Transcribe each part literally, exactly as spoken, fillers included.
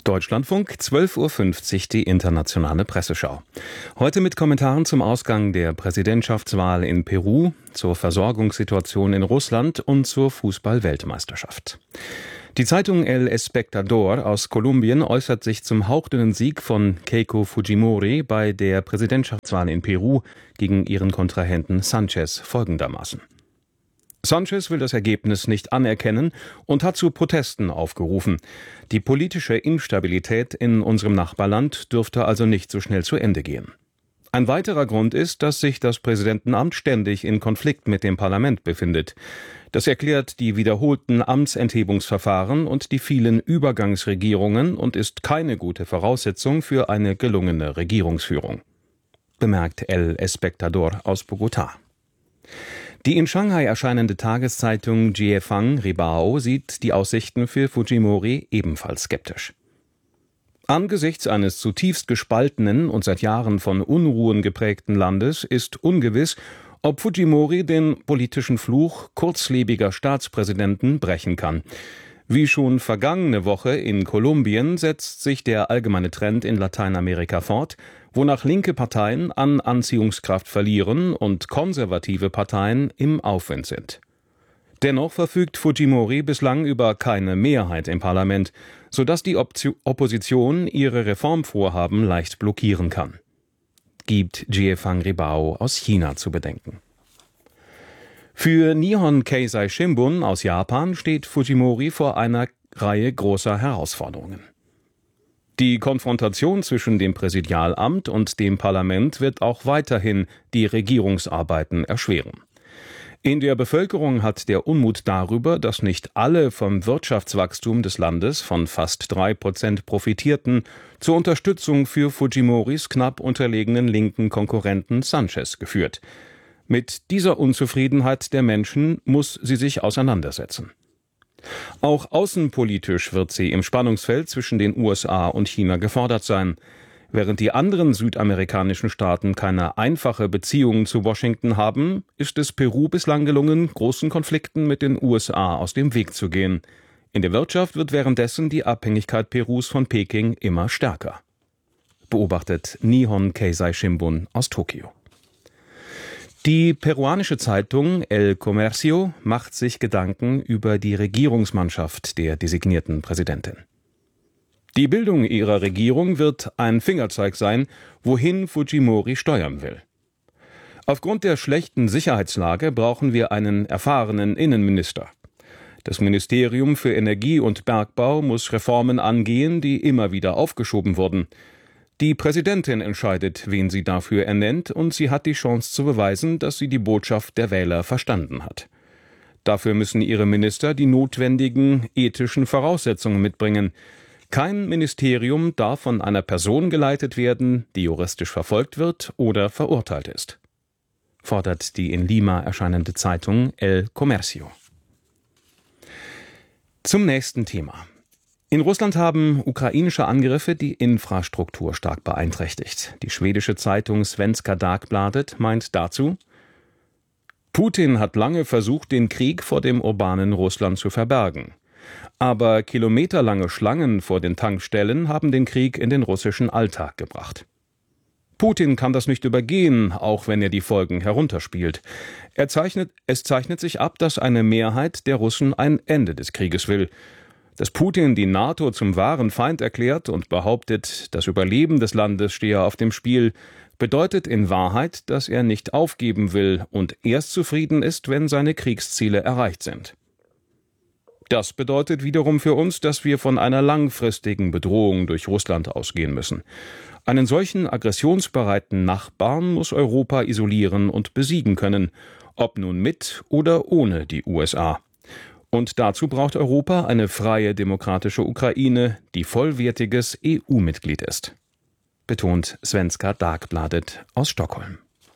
Deutschlandfunk, zwölf Uhr fünfzig, die internationale Presseschau. Heute mit Kommentaren zum Ausgang der Präsidentschaftswahl in Peru, zur Versorgungssituation in Russland und zur Fußball-Weltmeisterschaft. Die Zeitung El Espectador aus Kolumbien äußert sich zum hauchdünnen Sieg von Keiko Fujimori bei der Präsidentschaftswahl in Peru gegen ihren Kontrahenten Sanchez folgendermaßen. Sanchez will das Ergebnis nicht anerkennen und hat zu Protesten aufgerufen. Die politische Instabilität in unserem Nachbarland dürfte also nicht so schnell zu Ende gehen. Ein weiterer Grund ist, dass sich das Präsidentenamt ständig in Konflikt mit dem Parlament befindet. Das erklärt die wiederholten Amtsenthebungsverfahren und die vielen Übergangsregierungen und ist keine gute Voraussetzung für eine gelungene Regierungsführung, bemerkt El Espectador aus Bogotá. Die in Shanghai erscheinende Tageszeitung Jiefang Ribao sieht die Aussichten für Fujimori ebenfalls skeptisch. Angesichts eines zutiefst gespaltenen und seit Jahren von Unruhen geprägten Landes ist ungewiss, ob Fujimori den politischen Fluch kurzlebiger Staatspräsidenten brechen kann. Wie schon vergangene Woche in Kolumbien setzt sich der allgemeine Trend in Lateinamerika fort, wonach linke Parteien an Anziehungskraft verlieren und konservative Parteien im Aufwind sind. Dennoch verfügt Fujimori bislang über keine Mehrheit im Parlament, sodass die Option- Opposition ihre Reformvorhaben leicht blockieren kann, gibt Jiefang Ribao aus China zu bedenken. Für Nihon Keizai Shimbun aus Japan steht Fujimori vor einer Reihe großer Herausforderungen. Die Konfrontation zwischen dem Präsidialamt und dem Parlament wird auch weiterhin die Regierungsarbeiten erschweren. In der Bevölkerung hat der Unmut darüber, dass nicht alle vom Wirtschaftswachstum des Landes von fast drei Prozent profitierten, zur Unterstützung für Fujimoris knapp unterlegenen linken Konkurrenten Sanchez geführt. Mit dieser Unzufriedenheit der Menschen muss sie sich auseinandersetzen. Auch außenpolitisch wird sie im Spannungsfeld zwischen den U S A und China gefordert sein. Während die anderen südamerikanischen Staaten keine einfache Beziehung zu Washington haben, ist es Peru bislang gelungen, großen Konflikten mit den U S A aus dem Weg zu gehen. In der Wirtschaft wird währenddessen die Abhängigkeit Perus von Peking immer stärker, beobachtet Nihon Keizai Shimbun aus Tokio. Die peruanische Zeitung El Comercio macht sich Gedanken über die Regierungsmannschaft der designierten Präsidentin. Die Bildung ihrer Regierung wird ein Fingerzeig sein, wohin Fujimori steuern will. Aufgrund der schlechten Sicherheitslage brauchen wir einen erfahrenen Innenminister. Das Ministerium für Energie und Bergbau muss Reformen angehen, die immer wieder aufgeschoben wurden. Die Präsidentin entscheidet, wen sie dafür ernennt, und sie hat die Chance zu beweisen, dass sie die Botschaft der Wähler verstanden hat. Dafür müssen ihre Minister die notwendigen ethischen Voraussetzungen mitbringen. Kein Ministerium darf von einer Person geleitet werden, die juristisch verfolgt wird oder verurteilt ist, fordert die in Lima erscheinende Zeitung El Comercio. Zum nächsten Thema. In Russland haben ukrainische Angriffe die Infrastruktur stark beeinträchtigt. Die schwedische Zeitung Svenska Dagbladet meint dazu: Putin hat lange versucht, den Krieg vor dem urbanen Russland zu verbergen. Aber kilometerlange Schlangen vor den Tankstellen haben den Krieg in den russischen Alltag gebracht. Putin kann das nicht übergehen, auch wenn er die Folgen herunterspielt. Er zeichnet, es zeichnet sich ab, dass eine Mehrheit der Russen ein Ende des Krieges will. Dass Putin die NATO zum wahren Feind erklärt und behauptet, das Überleben des Landes stehe auf dem Spiel, bedeutet in Wahrheit, dass er nicht aufgeben will und erst zufrieden ist, wenn seine Kriegsziele erreicht sind. Das bedeutet wiederum für uns, dass wir von einer langfristigen Bedrohung durch Russland ausgehen müssen. Einen solchen aggressionsbereiten Nachbarn muss Europa isolieren und besiegen können, ob nun mit oder ohne die U S A. Und dazu braucht Europa eine freie, demokratische Ukraine, die vollwertiges E U-Mitglied ist, betont Svenska Dagbladet aus Stockholm.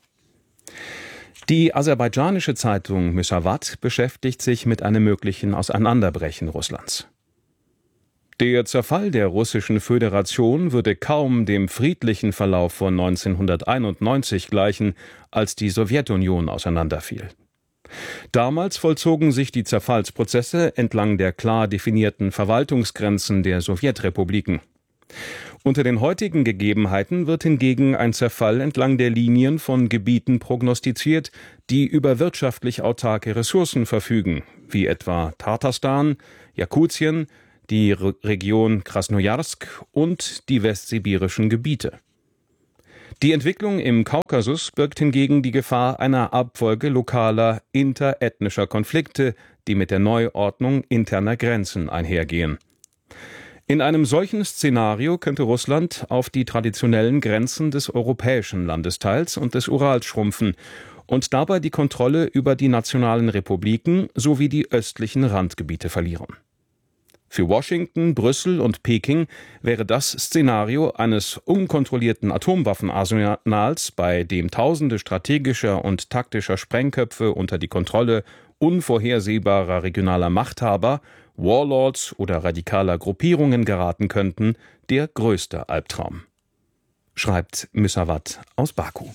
Die aserbaidschanische Zeitung Müsavat beschäftigt sich mit einem möglichen Auseinanderbrechen Russlands. Der Zerfall der Russischen Föderation würde kaum dem friedlichen Verlauf von neunzehnhunderteinundneunzig gleichen, als die Sowjetunion auseinanderfiel. Damals vollzogen sich die Zerfallsprozesse entlang der klar definierten Verwaltungsgrenzen der Sowjetrepubliken. Unter den heutigen Gegebenheiten wird hingegen ein Zerfall entlang der Linien von Gebieten prognostiziert, die über wirtschaftlich autarke Ressourcen verfügen, wie etwa Tatarstan, Jakutien, die Re- Region Krasnojarsk und die westsibirischen Gebiete. Die Entwicklung im Kaukasus birgt hingegen die Gefahr einer Abfolge lokaler, interethnischer Konflikte, die mit der Neuordnung interner Grenzen einhergehen. In einem solchen Szenario könnte Russland auf die traditionellen Grenzen des europäischen Landesteils und des Urals schrumpfen und dabei die Kontrolle über die nationalen Republiken sowie die östlichen Randgebiete verlieren. Für Washington, Brüssel und Peking wäre das Szenario eines unkontrollierten Atomwaffenarsenals, bei dem tausende strategischer und taktischer Sprengköpfe unter die Kontrolle unvorhersehbarer regionaler Machthaber, Warlords oder radikaler Gruppierungen geraten könnten, der größte Albtraum. Schreibt Müsavat aus Baku.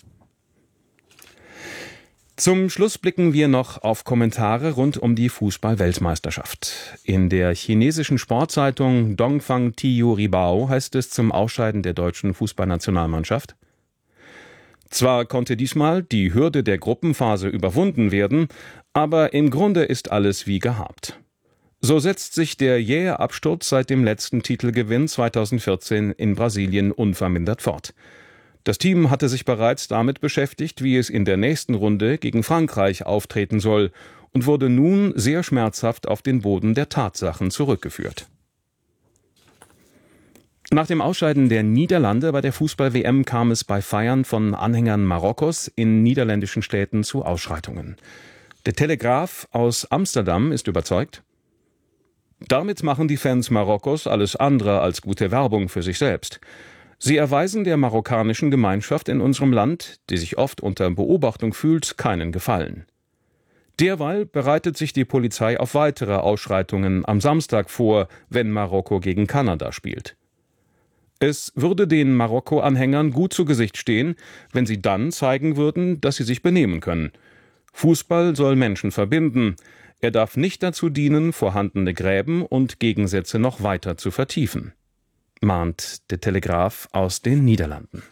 Zum Schluss blicken wir noch auf Kommentare rund um die Fußball-Weltmeisterschaft. In der chinesischen Sportzeitung Dongfang Tiyu Ribao heißt es zum Ausscheiden der deutschen Fußballnationalmannschaft: Zwar konnte diesmal die Hürde der Gruppenphase überwunden werden, aber im Grunde ist alles wie gehabt. So setzt sich der jähe Absturz seit dem letzten Titelgewinn zweitausendvierzehn in Brasilien unvermindert fort. Das Team hatte sich bereits damit beschäftigt, wie es in der nächsten Runde gegen Frankreich auftreten soll, und wurde nun sehr schmerzhaft auf den Boden der Tatsachen zurückgeführt. Nach dem Ausscheiden der Niederlande bei der Fußball-W M kam es bei Feiern von Anhängern Marokkos in niederländischen Städten zu Ausschreitungen. Der Telegraaf aus Amsterdam ist überzeugt: Damit machen die Fans Marokkos alles andere als gute Werbung für sich selbst. Sie erweisen der marokkanischen Gemeinschaft in unserem Land, die sich oft unter Beobachtung fühlt, keinen Gefallen. Derweil bereitet sich die Polizei auf weitere Ausschreitungen am Samstag vor, wenn Marokko gegen Kanada spielt. Es würde den Marokko-Anhängern gut zu Gesicht stehen, wenn sie dann zeigen würden, dass sie sich benehmen können. Fußball soll Menschen verbinden. Er darf nicht dazu dienen, vorhandene Gräben und Gegensätze noch weiter zu vertiefen, mahnt der Telegraaf aus den Niederlanden.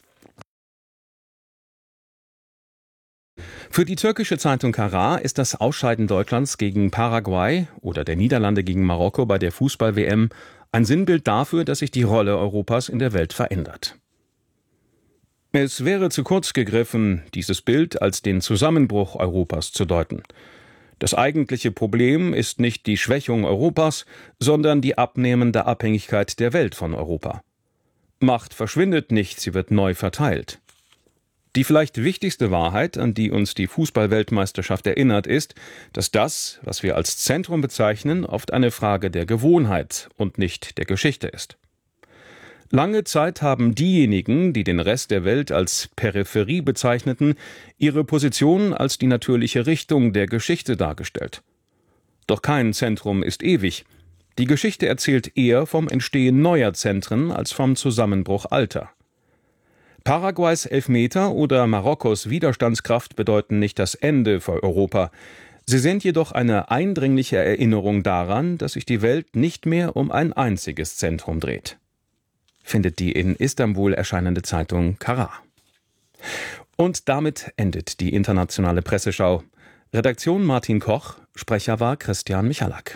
Für die türkische Zeitung Karar ist das Ausscheiden Deutschlands gegen Paraguay oder der Niederlande gegen Marokko bei der Fußball-W M ein Sinnbild dafür, dass sich die Rolle Europas in der Welt verändert. Es wäre zu kurz gegriffen, dieses Bild als den Zusammenbruch Europas zu deuten. Das eigentliche Problem ist nicht die Schwächung Europas, sondern die abnehmende Abhängigkeit der Welt von Europa. Macht verschwindet nicht, sie wird neu verteilt. Die vielleicht wichtigste Wahrheit, an die uns die Fußball-Weltmeisterschaft erinnert, ist, dass das, was wir als Zentrum bezeichnen, oft eine Frage der Gewohnheit und nicht der Geschichte ist. Lange Zeit haben diejenigen, die den Rest der Welt als Peripherie bezeichneten, ihre Position als die natürliche Richtung der Geschichte dargestellt. Doch kein Zentrum ist ewig. Die Geschichte erzählt eher vom Entstehen neuer Zentren als vom Zusammenbruch alter. Paraguays Elfmeter oder Marokkos Widerstandskraft bedeuten nicht das Ende für Europa. Sie sind jedoch eine eindringliche Erinnerung daran, dass sich die Welt nicht mehr um ein einziges Zentrum dreht, findet die in Istanbul erscheinende Zeitung Karar. Und damit endet die internationale Presseschau. Redaktion Martin Koch, Sprecher war Christian Michalak.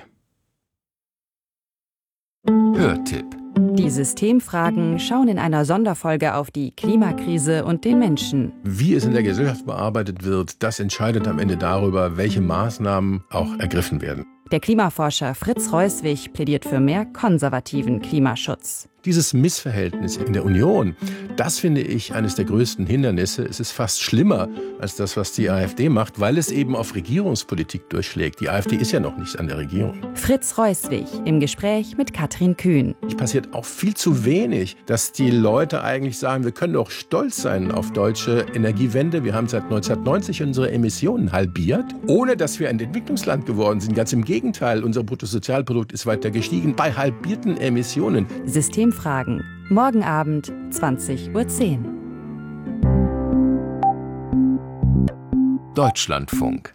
Hörtipp. Die Systemfragen schauen in einer Sonderfolge auf die Klimakrise und den Menschen. Wie es in der Gesellschaft bearbeitet wird, das entscheidet am Ende darüber, welche Maßnahmen auch ergriffen werden. Der Klimaforscher Fritz Reuswig plädiert für mehr konservativen Klimaschutz. Dieses Missverhältnis in der Union, das finde ich eines der größten Hindernisse. Es ist fast schlimmer als das, was die AfD macht, weil es eben auf Regierungspolitik durchschlägt. Die AfD ist ja noch nicht an der Regierung. Fritz Reuswig im Gespräch mit Katrin Kühn. Es passiert auch viel zu wenig, dass die Leute eigentlich sagen, wir können doch stolz sein auf deutsche Energiewende. Wir haben seit neunzehnhundertneunzig unsere Emissionen halbiert, ohne dass wir ein Entwicklungsland geworden sind. Ganz im Gegenteil, unser Bruttosozialprodukt ist weiter gestiegen bei halbierten Emissionen. Systemfragen. Morgen Abend, zwanzig Uhr zehn. Deutschlandfunk.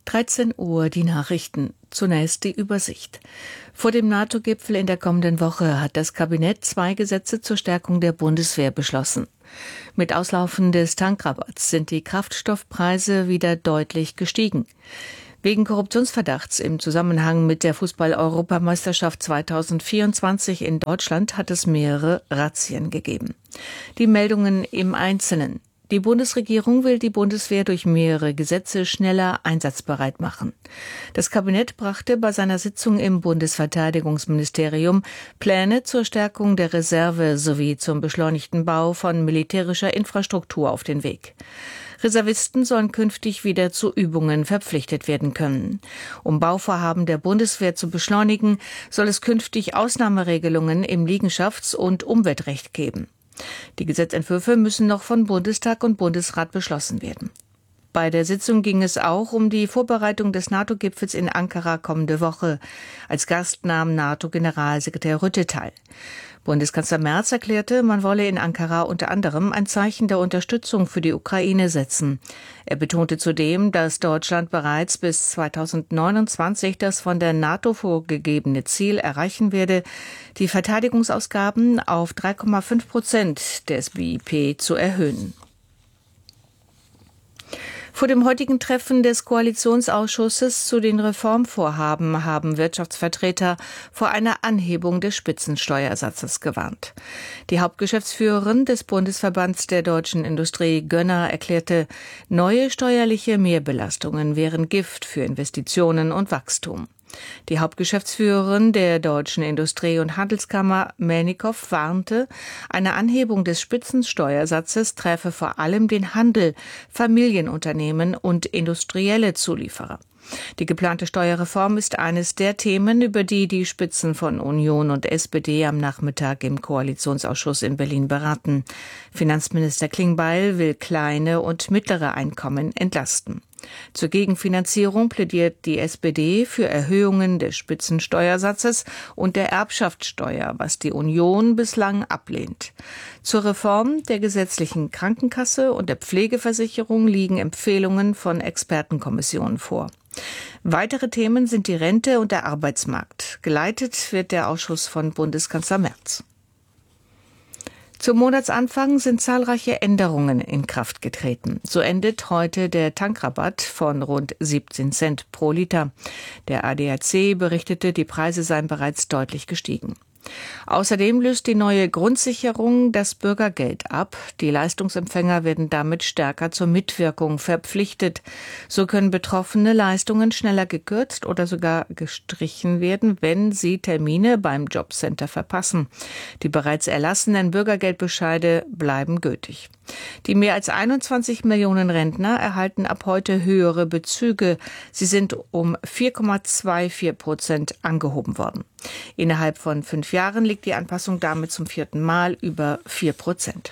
dreizehn Uhr die Nachrichten. Zunächst die Übersicht. Vor dem NATO-Gipfel in der kommenden Woche hat das Kabinett zwei Gesetze zur Stärkung der Bundeswehr beschlossen. Mit Auslaufen des Tankrabatts sind die Kraftstoffpreise wieder deutlich gestiegen. Wegen Korruptionsverdachts im Zusammenhang mit der Fußball-Europameisterschaft zweitausendvierundzwanzig in Deutschland hat es mehrere Razzien gegeben. Die Meldungen im Einzelnen. Die Bundesregierung will die Bundeswehr durch mehrere Gesetze schneller einsatzbereit machen. Das Kabinett brachte bei seiner Sitzung im Bundesverteidigungsministerium Pläne zur Stärkung der Reserve sowie zum beschleunigten Bau von militärischer Infrastruktur auf den Weg. Reservisten sollen künftig wieder zu Übungen verpflichtet werden können. Um Bauvorhaben der Bundeswehr zu beschleunigen, soll es künftig Ausnahmeregelungen im Liegenschafts- und Umweltrecht geben. Die Gesetzentwürfe müssen noch von Bundestag und Bundesrat beschlossen werden. Bei der Sitzung ging es auch um die Vorbereitung des NATO-Gipfels in Ankara kommende Woche. Als Gast nahm NATO-Generalsekretär Rutte teil. Bundeskanzler Merz erklärte, man wolle in Ankara unter anderem ein Zeichen der Unterstützung für die Ukraine setzen. Er betonte zudem, dass Deutschland bereits bis zweitausendneunundzwanzig das von der NATO vorgegebene Ziel erreichen werde, die Verteidigungsausgaben auf drei Komma fünf Prozent des B I P zu erhöhen. Vor dem heutigen Treffen des Koalitionsausschusses zu den Reformvorhaben haben Wirtschaftsvertreter vor einer Anhebung des Spitzensteuersatzes gewarnt. Die Hauptgeschäftsführerin des Bundesverbands der deutschen Industrie, Gönner, erklärte, neue steuerliche Mehrbelastungen wären Gift für Investitionen und Wachstum. Die Hauptgeschäftsführerin der Deutschen Industrie- und Handelskammer, Melnikow, warnte, eine Anhebung des Spitzensteuersatzes treffe vor allem den Handel, Familienunternehmen und industrielle Zulieferer. Die geplante Steuerreform ist eines der Themen, über die die Spitzen von Union und S P D am Nachmittag im Koalitionsausschuss in Berlin beraten. Finanzminister Klingbeil will kleine und mittlere Einkommen entlasten. Zur Gegenfinanzierung plädiert die S P D für Erhöhungen des Spitzensteuersatzes und der Erbschaftssteuer, was die Union bislang ablehnt. Zur Reform der gesetzlichen Krankenkasse und der Pflegeversicherung liegen Empfehlungen von Expertenkommissionen vor. Weitere Themen sind die Rente und der Arbeitsmarkt. Geleitet wird der Ausschuss von Bundeskanzler Merz. Zum Monatsanfang sind zahlreiche Änderungen in Kraft getreten. So endet heute der Tankrabatt von rund siebzehn Cent pro Liter. Der A D A C berichtete, die Preise seien bereits deutlich gestiegen. Außerdem löst die neue Grundsicherung das Bürgergeld ab. Die Leistungsempfänger werden damit stärker zur Mitwirkung verpflichtet. So können Betroffene Leistungen schneller gekürzt oder sogar gestrichen werden, wenn sie Termine beim Jobcenter verpassen. Die bereits erlassenen Bürgergeldbescheide bleiben gültig. Die mehr als einundzwanzig Millionen Rentner erhalten ab heute höhere Bezüge. Sie sind um vier Komma vierundzwanzig Prozent angehoben worden. Innerhalb von fünf Jahren liegt die Anpassung damit zum vierten Mal über vier Prozent.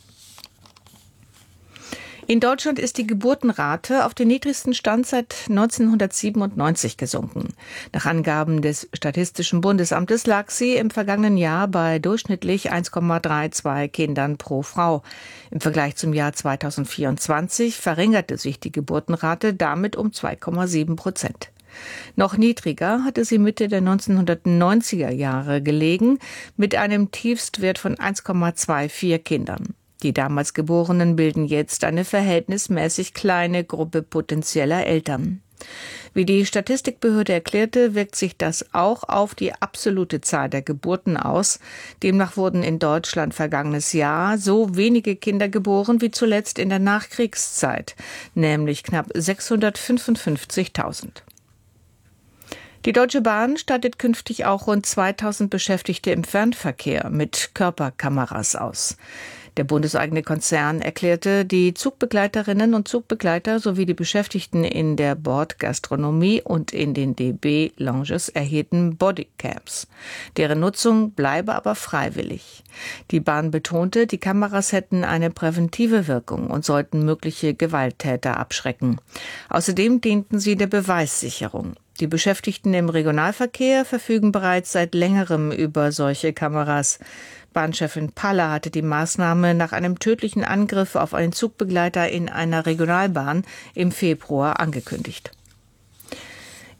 In Deutschland ist die Geburtenrate auf den niedrigsten Stand seit neunzehnhundertsiebenundneunzig gesunken. Nach Angaben des Statistischen Bundesamtes lag sie im vergangenen Jahr bei durchschnittlich eins Komma zweiunddreißig Kindern pro Frau. Im Vergleich zum Jahr zweitausendvierundzwanzig verringerte sich die Geburtenrate damit um zwei Komma sieben Prozent. Noch niedriger hatte sie Mitte der neunzehnhundertneunziger Jahre gelegen, mit einem Tiefstwert von eins Komma vierundzwanzig Kindern. Die damals Geborenen bilden jetzt eine verhältnismäßig kleine Gruppe potenzieller Eltern. Wie die Statistikbehörde erklärte, wirkt sich das auch auf die absolute Zahl der Geburten aus. Demnach wurden in Deutschland vergangenes Jahr so wenige Kinder geboren wie zuletzt in der Nachkriegszeit, nämlich knapp sechshundertfünfundfünfzigtausend. Die Deutsche Bahn stattet künftig auch rund zweitausend Beschäftigte im Fernverkehr mit Körperkameras aus. Der bundeseigene Konzern erklärte, die Zugbegleiterinnen und Zugbegleiter sowie die Beschäftigten in der Bordgastronomie und in den D B-Lounges erhielten Bodycams. Deren Nutzung bleibe aber freiwillig. Die Bahn betonte, die Kameras hätten eine präventive Wirkung und sollten mögliche Gewalttäter abschrecken. Außerdem dienten sie der Beweissicherung. Die Beschäftigten im Regionalverkehr verfügen bereits seit längerem über solche Kameras. Bahnchefin Paller hatte die Maßnahme nach einem tödlichen Angriff auf einen Zugbegleiter in einer Regionalbahn im Februar angekündigt.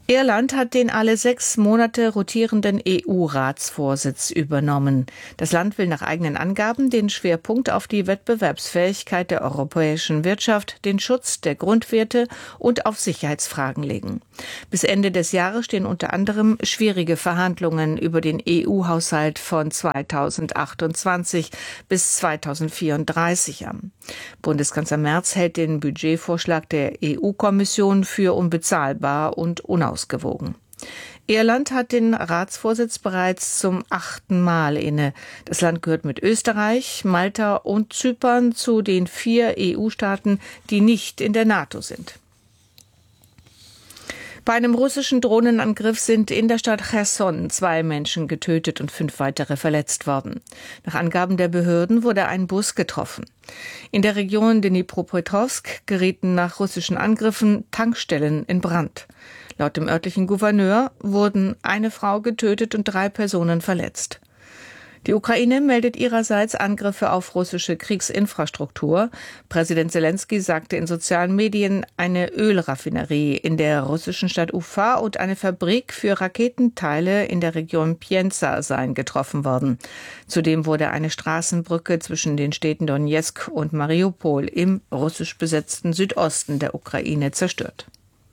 Irland hat den alle sechs Monate rotierenden E U-Ratsvorsitz übernommen. Das Land will nach eigenen Angaben den Schwerpunkt auf die Wettbewerbsfähigkeit der europäischen Wirtschaft, den Schutz der Grundwerte und auf Sicherheitsfragen legen. Bis Ende des Jahres stehen unter anderem schwierige Verhandlungen über den E U-Haushalt von zweitausendachtundzwanzig bis zweitausendvierunddreißig an. Bundeskanzler Merz hält den Budgetvorschlag der E U-Kommission für unbezahlbar und unausgewogen. Ausgewogen. Irland hat den Ratsvorsitz bereits zum achten Mal inne. Das Land gehört mit Österreich, Malta und Zypern zu den vier E U-Staaten, die nicht in der NATO sind. Bei einem russischen Drohnenangriff sind in der Stadt Cherson zwei Menschen getötet und fünf weitere verletzt worden. Nach Angaben der Behörden wurde ein Bus getroffen. In der Region Dnipropetrovsk gerieten nach russischen Angriffen Tankstellen in Brand. Laut dem örtlichen Gouverneur wurden eine Frau getötet und drei Personen verletzt. Die Ukraine meldet ihrerseits Angriffe auf russische Kriegsinfrastruktur. Präsident Selenskyj sagte in sozialen Medien, eine Ölraffinerie in der russischen Stadt Ufa und eine Fabrik für Raketenteile in der Region Pienza seien getroffen worden. Zudem wurde eine Straßenbrücke zwischen den Städten Donezk und Mariupol im russisch besetzten Südosten der Ukraine zerstört.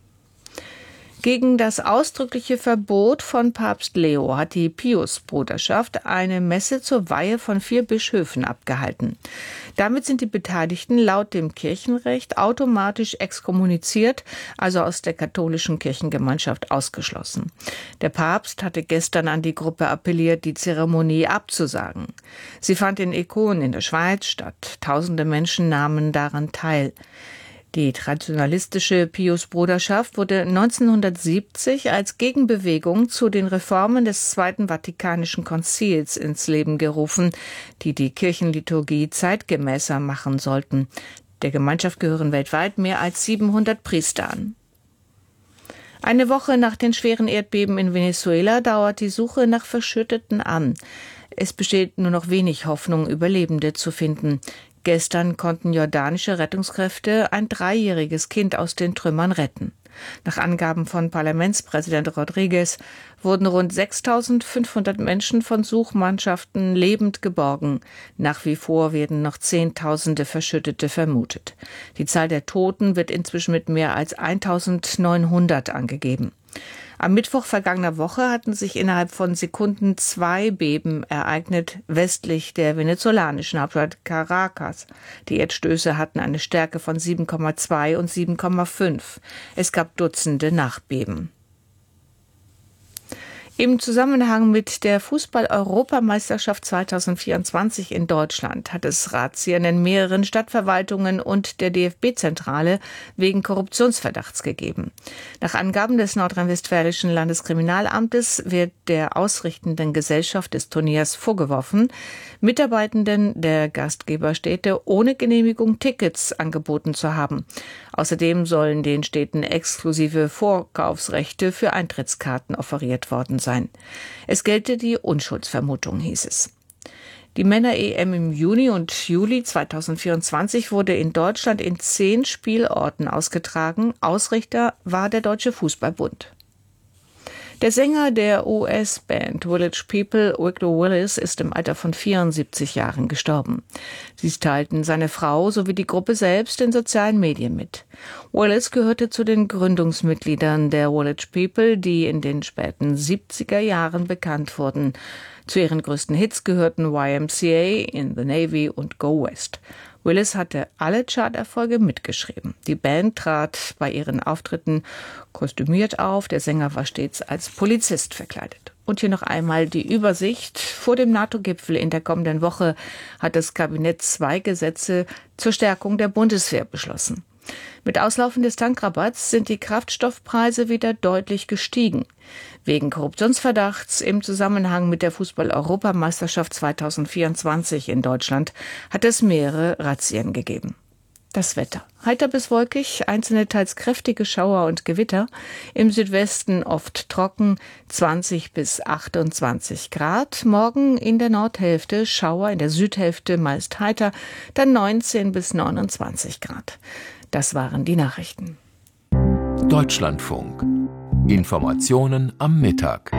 Gegen das ausdrückliche Verbot von Papst Leo hat die Pius-Bruderschaft eine Messe zur Weihe von vier Bischöfen abgehalten. Damit sind die Beteiligten laut dem Kirchenrecht automatisch exkommuniziert, also aus der katholischen Kirchengemeinschaft ausgeschlossen. Der Papst hatte gestern an die Gruppe appelliert, die Zeremonie abzusagen. Sie fand in Econ in der Schweiz statt. Tausende Menschen nahmen daran teil. Die traditionalistische Pius-Bruderschaft wurde neunzehnhundertsiebzig als Gegenbewegung zu den Reformen des Zweiten Vatikanischen Konzils ins Leben gerufen, die die Kirchenliturgie zeitgemäßer machen sollten. Der Gemeinschaft gehören weltweit mehr als siebenhundert Priester an. Eine Woche nach den schweren Erdbeben in Venezuela dauert die Suche nach Verschütteten an. Es besteht nur noch wenig Hoffnung, Überlebende zu finden. Gestern konnten jordanische Rettungskräfte ein dreijähriges Kind aus den Trümmern retten. Nach Angaben von Parlamentspräsident Rodriguez wurden rund sechstausendfünfhundert Menschen von Suchmannschaften lebend geborgen. Nach wie vor werden noch Zehntausende Verschüttete vermutet. Die Zahl der Toten wird inzwischen mit mehr als eintausendneunhundert angegeben. Am Mittwoch vergangener Woche hatten sich innerhalb von Sekunden zwei Beben ereignet, westlich der venezolanischen Hauptstadt Caracas. Die Erdstöße hatten eine Stärke von sieben Komma zwei und sieben Komma fünf. Es gab Dutzende Nachbeben. Im Zusammenhang mit der Fußball-Europameisterschaft zweitausendvierundzwanzig in Deutschland hat es Razzien in mehreren Stadtverwaltungen und der D F B-Zentrale wegen Korruptionsverdachts gegeben. Nach Angaben des nordrhein-westfälischen Landeskriminalamtes wird der ausrichtenden Gesellschaft des Turniers vorgeworfen, Mitarbeitenden der Gastgeberstädte ohne Genehmigung Tickets angeboten zu haben. Außerdem sollen den Städten exklusive Vorkaufsrechte für Eintrittskarten offeriert worden sein. Es gelte die Unschuldsvermutung, hieß es. Die Männer-E M im Juni und Juli zweitausendvierundzwanzig wurde in Deutschland in zehn Spielorten ausgetragen. Ausrichter war der Deutsche Fußballbund. Der Sänger der U S-Band Village People, Victor Willis, ist im Alter von vierundsiebzig Jahren gestorben. Dies teilten seine Frau sowie die Gruppe selbst in sozialen Medien mit. Willis gehörte zu den Gründungsmitgliedern der Village People, die in den späten siebziger Jahren bekannt wurden. Zu ihren größten Hits gehörten Y M C A, In the Navy und Go West. Willis hatte alle Charterfolge mitgeschrieben. Die Band trat bei ihren Auftritten kostümiert auf. Der Sänger war stets als Polizist verkleidet. Und hier noch einmal die Übersicht. Vor dem NATO-Gipfel in der kommenden Woche hat das Kabinett zwei Gesetze zur Stärkung der Bundeswehr beschlossen. Mit Auslaufen des Tankrabatts sind die Kraftstoffpreise wieder deutlich gestiegen. Wegen Korruptionsverdachts im Zusammenhang mit der Fußball-Europameisterschaft zweitausendvierundzwanzig in Deutschland hat es mehrere Razzien gegeben. Das Wetter. Heiter bis wolkig, einzelne teils kräftige Schauer und Gewitter. Im Südwesten oft trocken, zwanzig bis achtundzwanzig Grad. Morgen in der Nordhälfte Schauer, in der Südhälfte meist heiter, dann neunzehn bis neunundzwanzig Grad. Das waren die Nachrichten. Deutschlandfunk. Informationen am Mittag.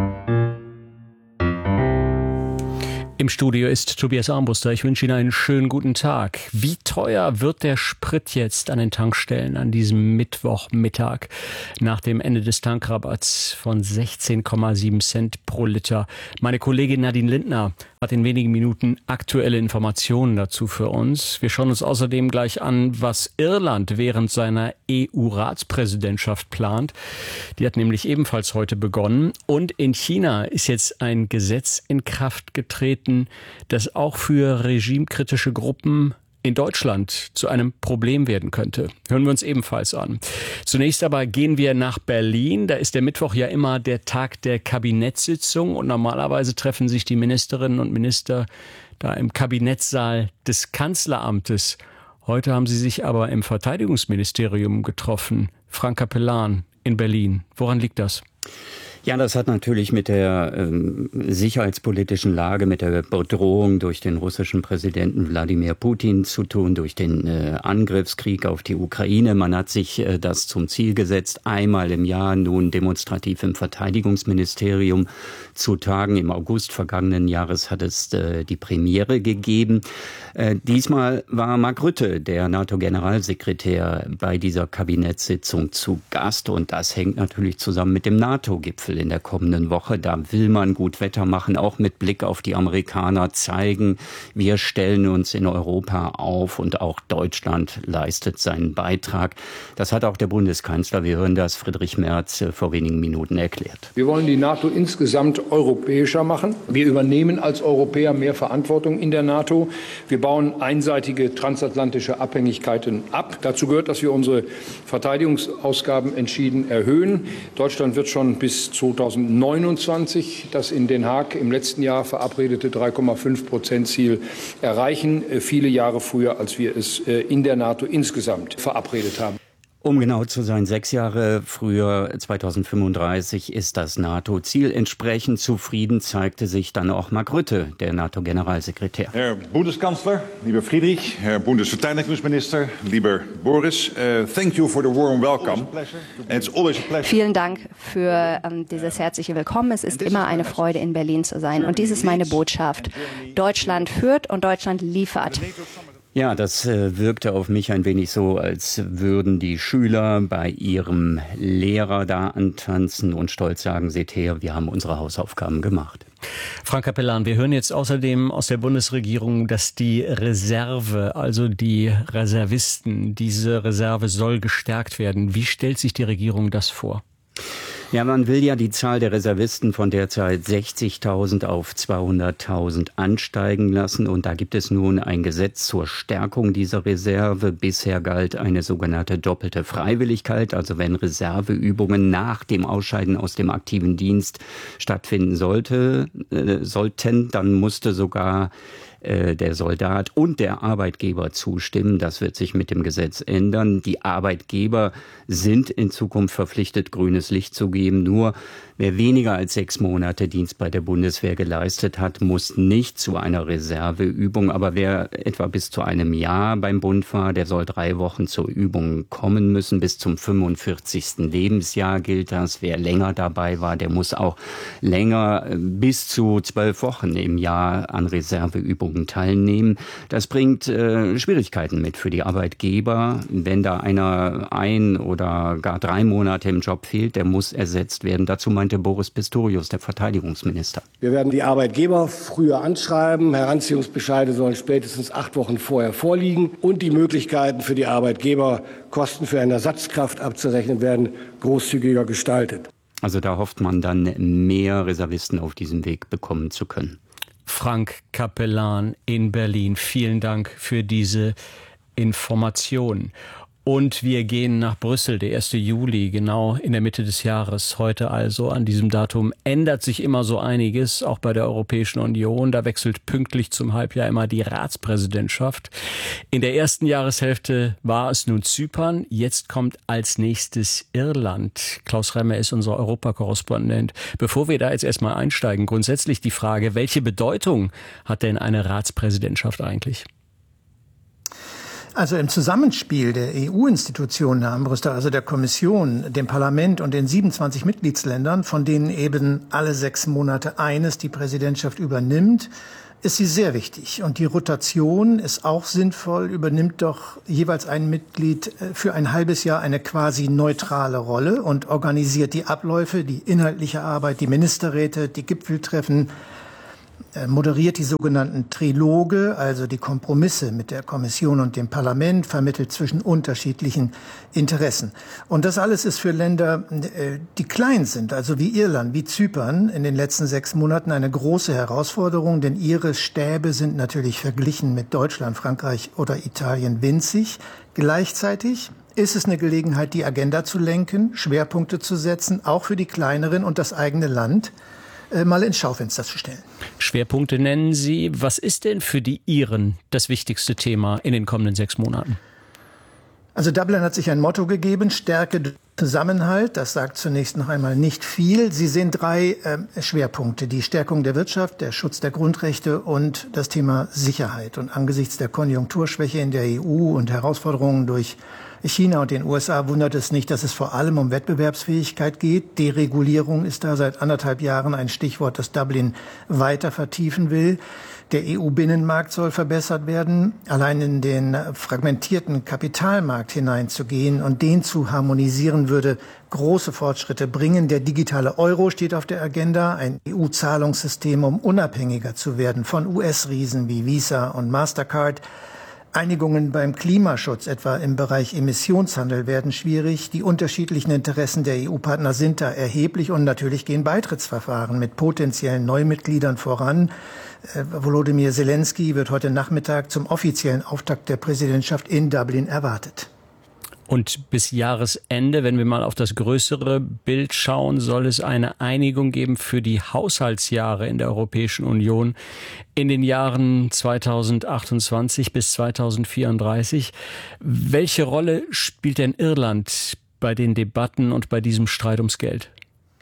Im Studio ist Tobias Armbruster. Ich wünsche Ihnen einen schönen guten Tag. Wie teuer wird der Sprit jetzt an den Tankstellen an diesem Mittwochmittag nach dem Ende des Tankrabatts von sechzehn Komma sieben Cent pro Liter? Meine Kollegin Nadine Lindner hat in wenigen Minuten aktuelle Informationen dazu für uns. Wir schauen uns außerdem gleich an, was Irland während seiner E U-Ratspräsidentschaft plant. Die hat nämlich ebenfalls heute begonnen. Und in China ist jetzt ein Gesetz in Kraft getreten, das auch für regimekritische Gruppen in Deutschland zu einem Problem werden könnte. Hören wir uns ebenfalls an. Zunächst aber gehen wir nach Berlin. Da ist der Mittwoch ja immer der Tag der Kabinettssitzung und normalerweise treffen sich die Ministerinnen und Minister da im Kabinettssaal des Kanzleramtes. Heute haben sie sich aber im Verteidigungsministerium getroffen. Frank Capellan in Berlin. Woran liegt das? Ja, das hat natürlich mit der ähm, sicherheitspolitischen Lage, mit der Bedrohung durch den russischen Präsidenten Wladimir Putin zu tun, durch den äh, Angriffskrieg auf die Ukraine. Man hat sich äh, das zum Ziel gesetzt, einmal im Jahr nun demonstrativ im Verteidigungsministerium zu tagen. Im August vergangenen Jahres hat es äh, die Premiere gegeben. Äh, diesmal war Mark Rutte, der NATO-Generalsekretär, bei dieser Kabinettssitzung zu Gast. Und das hängt natürlich zusammen mit dem NATO-Gipfel in der kommenden Woche. Da will man gut Wetter machen, auch mit Blick auf die Amerikaner zeigen, wir stellen uns in Europa auf und auch Deutschland leistet seinen Beitrag. Das hat auch der Bundeskanzler, wir hören das, Friedrich Merz, vor wenigen Minuten erklärt. Wir wollen die NATO insgesamt europäischer machen. Wir übernehmen als Europäer mehr Verantwortung in der NATO. Wir bauen einseitige transatlantische Abhängigkeiten ab. Dazu gehört, dass wir unsere Verteidigungsausgaben entschieden erhöhen. Deutschland wird schon bis zweitausendneunundzwanzig das in Den Haag im letzten Jahr verabredete drei Komma fünf Prozent Ziel erreichen. Viele Jahre früher, als wir es in der NATO insgesamt verabredet haben. Um genau zu sein, sechs Jahre früher, zweitausendfünfunddreißig, ist das NATO-Ziel. Entsprechend zufrieden zeigte sich dann auch Mark Rutte, der NATO-Generalsekretär. Herr Bundeskanzler, lieber Friedrich, Herr Bundesverteidigungsminister, lieber Boris, uh, thank you for the warm welcome. It's always a pleasure. Vielen Dank für ähm, dieses herzliche Willkommen. Es ist immer eine Freude, in Berlin zu sein. Und dies ist meine Botschaft. Deutschland führt und Deutschland liefert. Ja, das äh, wirkte auf mich ein wenig so, als würden die Schüler bei ihrem Lehrer da antanzen und stolz sagen, seht her, wir haben unsere Hausaufgaben gemacht. Frank Capellan, wir hören jetzt außerdem aus der Bundesregierung, dass die Reserve, also die Reservisten, diese Reserve soll gestärkt werden. Wie stellt sich die Regierung das vor? Ja, man will ja die Zahl der Reservisten von derzeit sechzigtausend auf zweihunderttausend ansteigen lassen. Und da gibt es nun ein Gesetz zur Stärkung dieser Reserve. Bisher galt eine sogenannte doppelte Freiwilligkeit. Also wenn Reserveübungen nach dem Ausscheiden aus dem aktiven Dienst stattfinden sollte, äh, sollten, dann musste sogar der Soldat und der Arbeitgeber zustimmen. Das wird sich mit dem Gesetz ändern. Die Arbeitgeber sind in Zukunft verpflichtet, grünes Licht zu geben. Nur wer weniger als sechs Monate Dienst bei der Bundeswehr geleistet hat, muss nicht zu einer Reserveübung. Aber wer etwa bis zu einem Jahr beim Bund war, der soll drei Wochen zur Übung kommen müssen. Bis zum fünfundvierzigsten Lebensjahr gilt das. Wer länger dabei war, der muss auch länger, bis zu zwölf Wochen im Jahr an Reserveübungen teilnehmen. Das bringt äh, Schwierigkeiten mit für die Arbeitgeber. Wenn da einer ein oder gar drei Monate im Job fehlt, der muss ersetzt werden. Dazu meinte Boris Pistorius, der Verteidigungsminister. Wir werden die Arbeitgeber früher anschreiben. Heranziehungsbescheide sollen spätestens acht Wochen vorher vorliegen. Und die Möglichkeiten für die Arbeitgeber, Kosten für eine Ersatzkraft abzurechnen, werden großzügiger gestaltet. Also da hofft man dann, mehr Reservisten auf diesem Weg bekommen zu können. Frank Capellan in Berlin. Vielen Dank für diese Information. Und wir gehen nach Brüssel, der erste Juli, genau in der Mitte des Jahres. Heute also an diesem Datum ändert sich immer so einiges, auch bei der Europäischen Union. Da wechselt pünktlich zum Halbjahr immer die Ratspräsidentschaft. In der ersten Jahreshälfte war es nun Zypern. Jetzt kommt als nächstes Irland. Klaus Remmer ist unser Europakorrespondent. Bevor wir da jetzt erstmal einsteigen, grundsätzlich die Frage, welche Bedeutung hat denn eine Ratspräsidentschaft eigentlich? Also im Zusammenspiel der E U-Institutionen, Herr Armbruster, also der Kommission, dem Parlament und den siebenundzwanzig Mitgliedsländern, von denen eben alle sechs Monate eines die Präsidentschaft übernimmt, ist sie sehr wichtig. Und die Rotation ist auch sinnvoll, übernimmt doch jeweils ein Mitglied für ein halbes Jahr eine quasi neutrale Rolle und organisiert die Abläufe, die inhaltliche Arbeit, die Ministerräte, die Gipfeltreffen, moderiert die sogenannten Triloge, also die Kompromisse mit der Kommission und dem Parlament, vermittelt zwischen unterschiedlichen Interessen. Und das alles ist für Länder, die klein sind, also wie Irland, wie Zypern, in den letzten sechs Monaten eine große Herausforderung, denn ihre Stäbe sind natürlich verglichen mit Deutschland, Frankreich oder Italien winzig. Gleichzeitig ist es eine Gelegenheit, die Agenda zu lenken, Schwerpunkte zu setzen, auch für die kleineren und das eigene Land mal ins Schaufenster zu stellen. Schwerpunkte nennen Sie. Was ist denn für die Iren das wichtigste Thema in den kommenden sechs Monaten? Also Dublin hat sich ein Motto gegeben, Stärke, Zusammenhalt. Das sagt zunächst noch einmal nicht viel. Sie sehen drei äh, Schwerpunkte. Die Stärkung der Wirtschaft, der Schutz der Grundrechte und das Thema Sicherheit. Und angesichts der Konjunkturschwäche in der E U und Herausforderungen durch China und den U S A wundert es nicht, dass es vor allem um Wettbewerbsfähigkeit geht. Deregulierung ist da seit anderthalb Jahren ein Stichwort, das Dublin weiter vertiefen will. Der E U-Binnenmarkt soll verbessert werden. Allein in den fragmentierten Kapitalmarkt hineinzugehen und den zu harmonisieren, würde große Fortschritte bringen. Der digitale Euro steht auf der Agenda, ein E U-Zahlungssystem, um unabhängiger zu werden von U S-Riesen wie Visa und Mastercard. Einigungen beim Klimaschutz, etwa im Bereich Emissionshandel, werden schwierig. Die unterschiedlichen Interessen der E U-Partner sind da erheblich und natürlich gehen Beitrittsverfahren mit potenziellen Neumitgliedern voran. Äh, Volodymyr Zelensky wird heute Nachmittag zum offiziellen Auftakt der Präsidentschaft in Dublin erwartet. Und bis Jahresende, wenn wir mal auf das größere Bild schauen, soll es eine Einigung geben für die Haushaltsjahre in der Europäischen Union in den Jahren zweitausendachtundzwanzig bis zweitausendvierunddreißig. Welche Rolle spielt denn Irland bei den Debatten und bei diesem Streit ums Geld?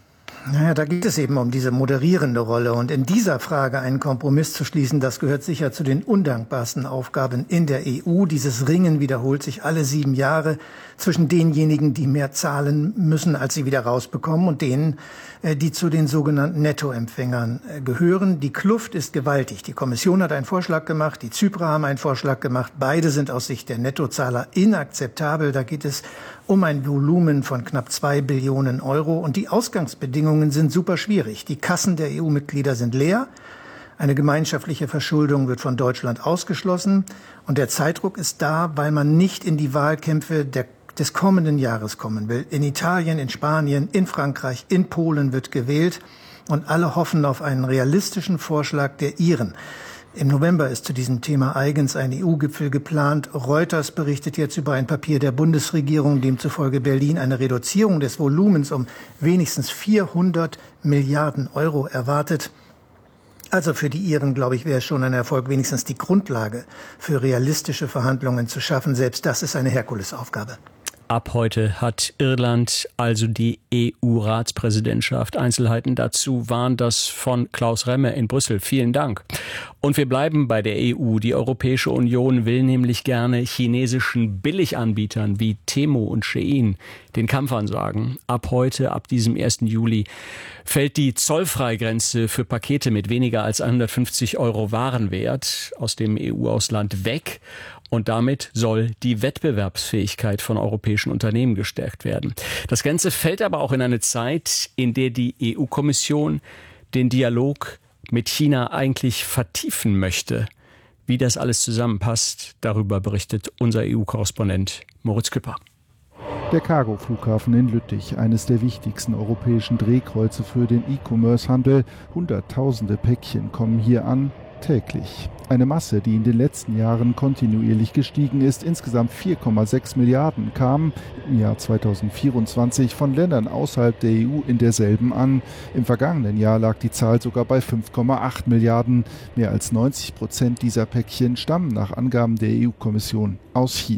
Naja, da geht es eben um diese moderierende Rolle. Und in dieser Frage einen Kompromiss zu schließen, das gehört sicher zu den undankbarsten Aufgaben in der E U. Dieses Ringen wiederholt sich alle sieben Jahre zwischen denjenigen, die mehr zahlen müssen, als sie wieder rausbekommen, und denen, die zu den sogenannten Nettoempfängern gehören. Die Kluft ist gewaltig. Die Kommission hat einen Vorschlag gemacht, die Zyprer haben einen Vorschlag gemacht. Beide sind aus Sicht der Nettozahler inakzeptabel. Da geht es um ein Volumen von knapp zwei Billionen Euro. Und die Ausgangsbedingungen sind super schwierig. Die Kassen der E U-Mitglieder sind leer. Eine gemeinschaftliche Verschuldung wird von Deutschland ausgeschlossen. Und der Zeitdruck ist da, weil man nicht in die Wahlkämpfe der, des kommenden Jahres kommen will. In Italien, in Spanien, in Frankreich, in Polen wird gewählt. Und alle hoffen auf einen realistischen Vorschlag der Iren. Im November ist zu diesem Thema eigens ein E U-Gipfel geplant. Reuters berichtet jetzt über ein Papier der Bundesregierung, demzufolge Berlin eine Reduzierung des Volumens um wenigstens vierhundert Milliarden Euro erwartet. Also für die Iren, glaube ich, wäre es schon ein Erfolg, wenigstens die Grundlage für realistische Verhandlungen zu schaffen. Selbst das ist eine Herkulesaufgabe. Ab heute hat Irland also die E U-Ratspräsidentschaft. Einzelheiten dazu waren das von Klaus Remme in Brüssel. Vielen Dank. Und wir bleiben bei der E U. Die Europäische Union will nämlich gerne chinesischen Billiganbietern wie Temu und Shein den Kampf ansagen. Ab heute, ab diesem ersten Juli, fällt die Zollfreigrenze für Pakete mit weniger als hundertfünfzig Euro Warenwert aus dem E U-Ausland weg. Und damit soll die Wettbewerbsfähigkeit von europäischen Unternehmen gestärkt werden. Das Ganze fällt aber auch in eine Zeit, in der die E U-Kommission den Dialog mit China eigentlich vertiefen möchte. Wie das alles zusammenpasst, darüber berichtet unser E U-Korrespondent Moritz Küpper. Der Cargo-Flughafen in Lüttich, eines der wichtigsten europäischen Drehkreuze für den E-Commerce-Handel. Hunderttausende Päckchen kommen hier an, täglich. Eine Masse, die in den letzten Jahren kontinuierlich gestiegen ist. Insgesamt vier Komma sechs Milliarden kamen im Jahr zweitausendvierundzwanzig von Ländern außerhalb der E U in derselben an. Im vergangenen Jahr lag die Zahl sogar bei fünf Komma acht Milliarden. Mehr als neunzig Prozent dieser Päckchen stammen nach Angaben der E U-Kommission aus China.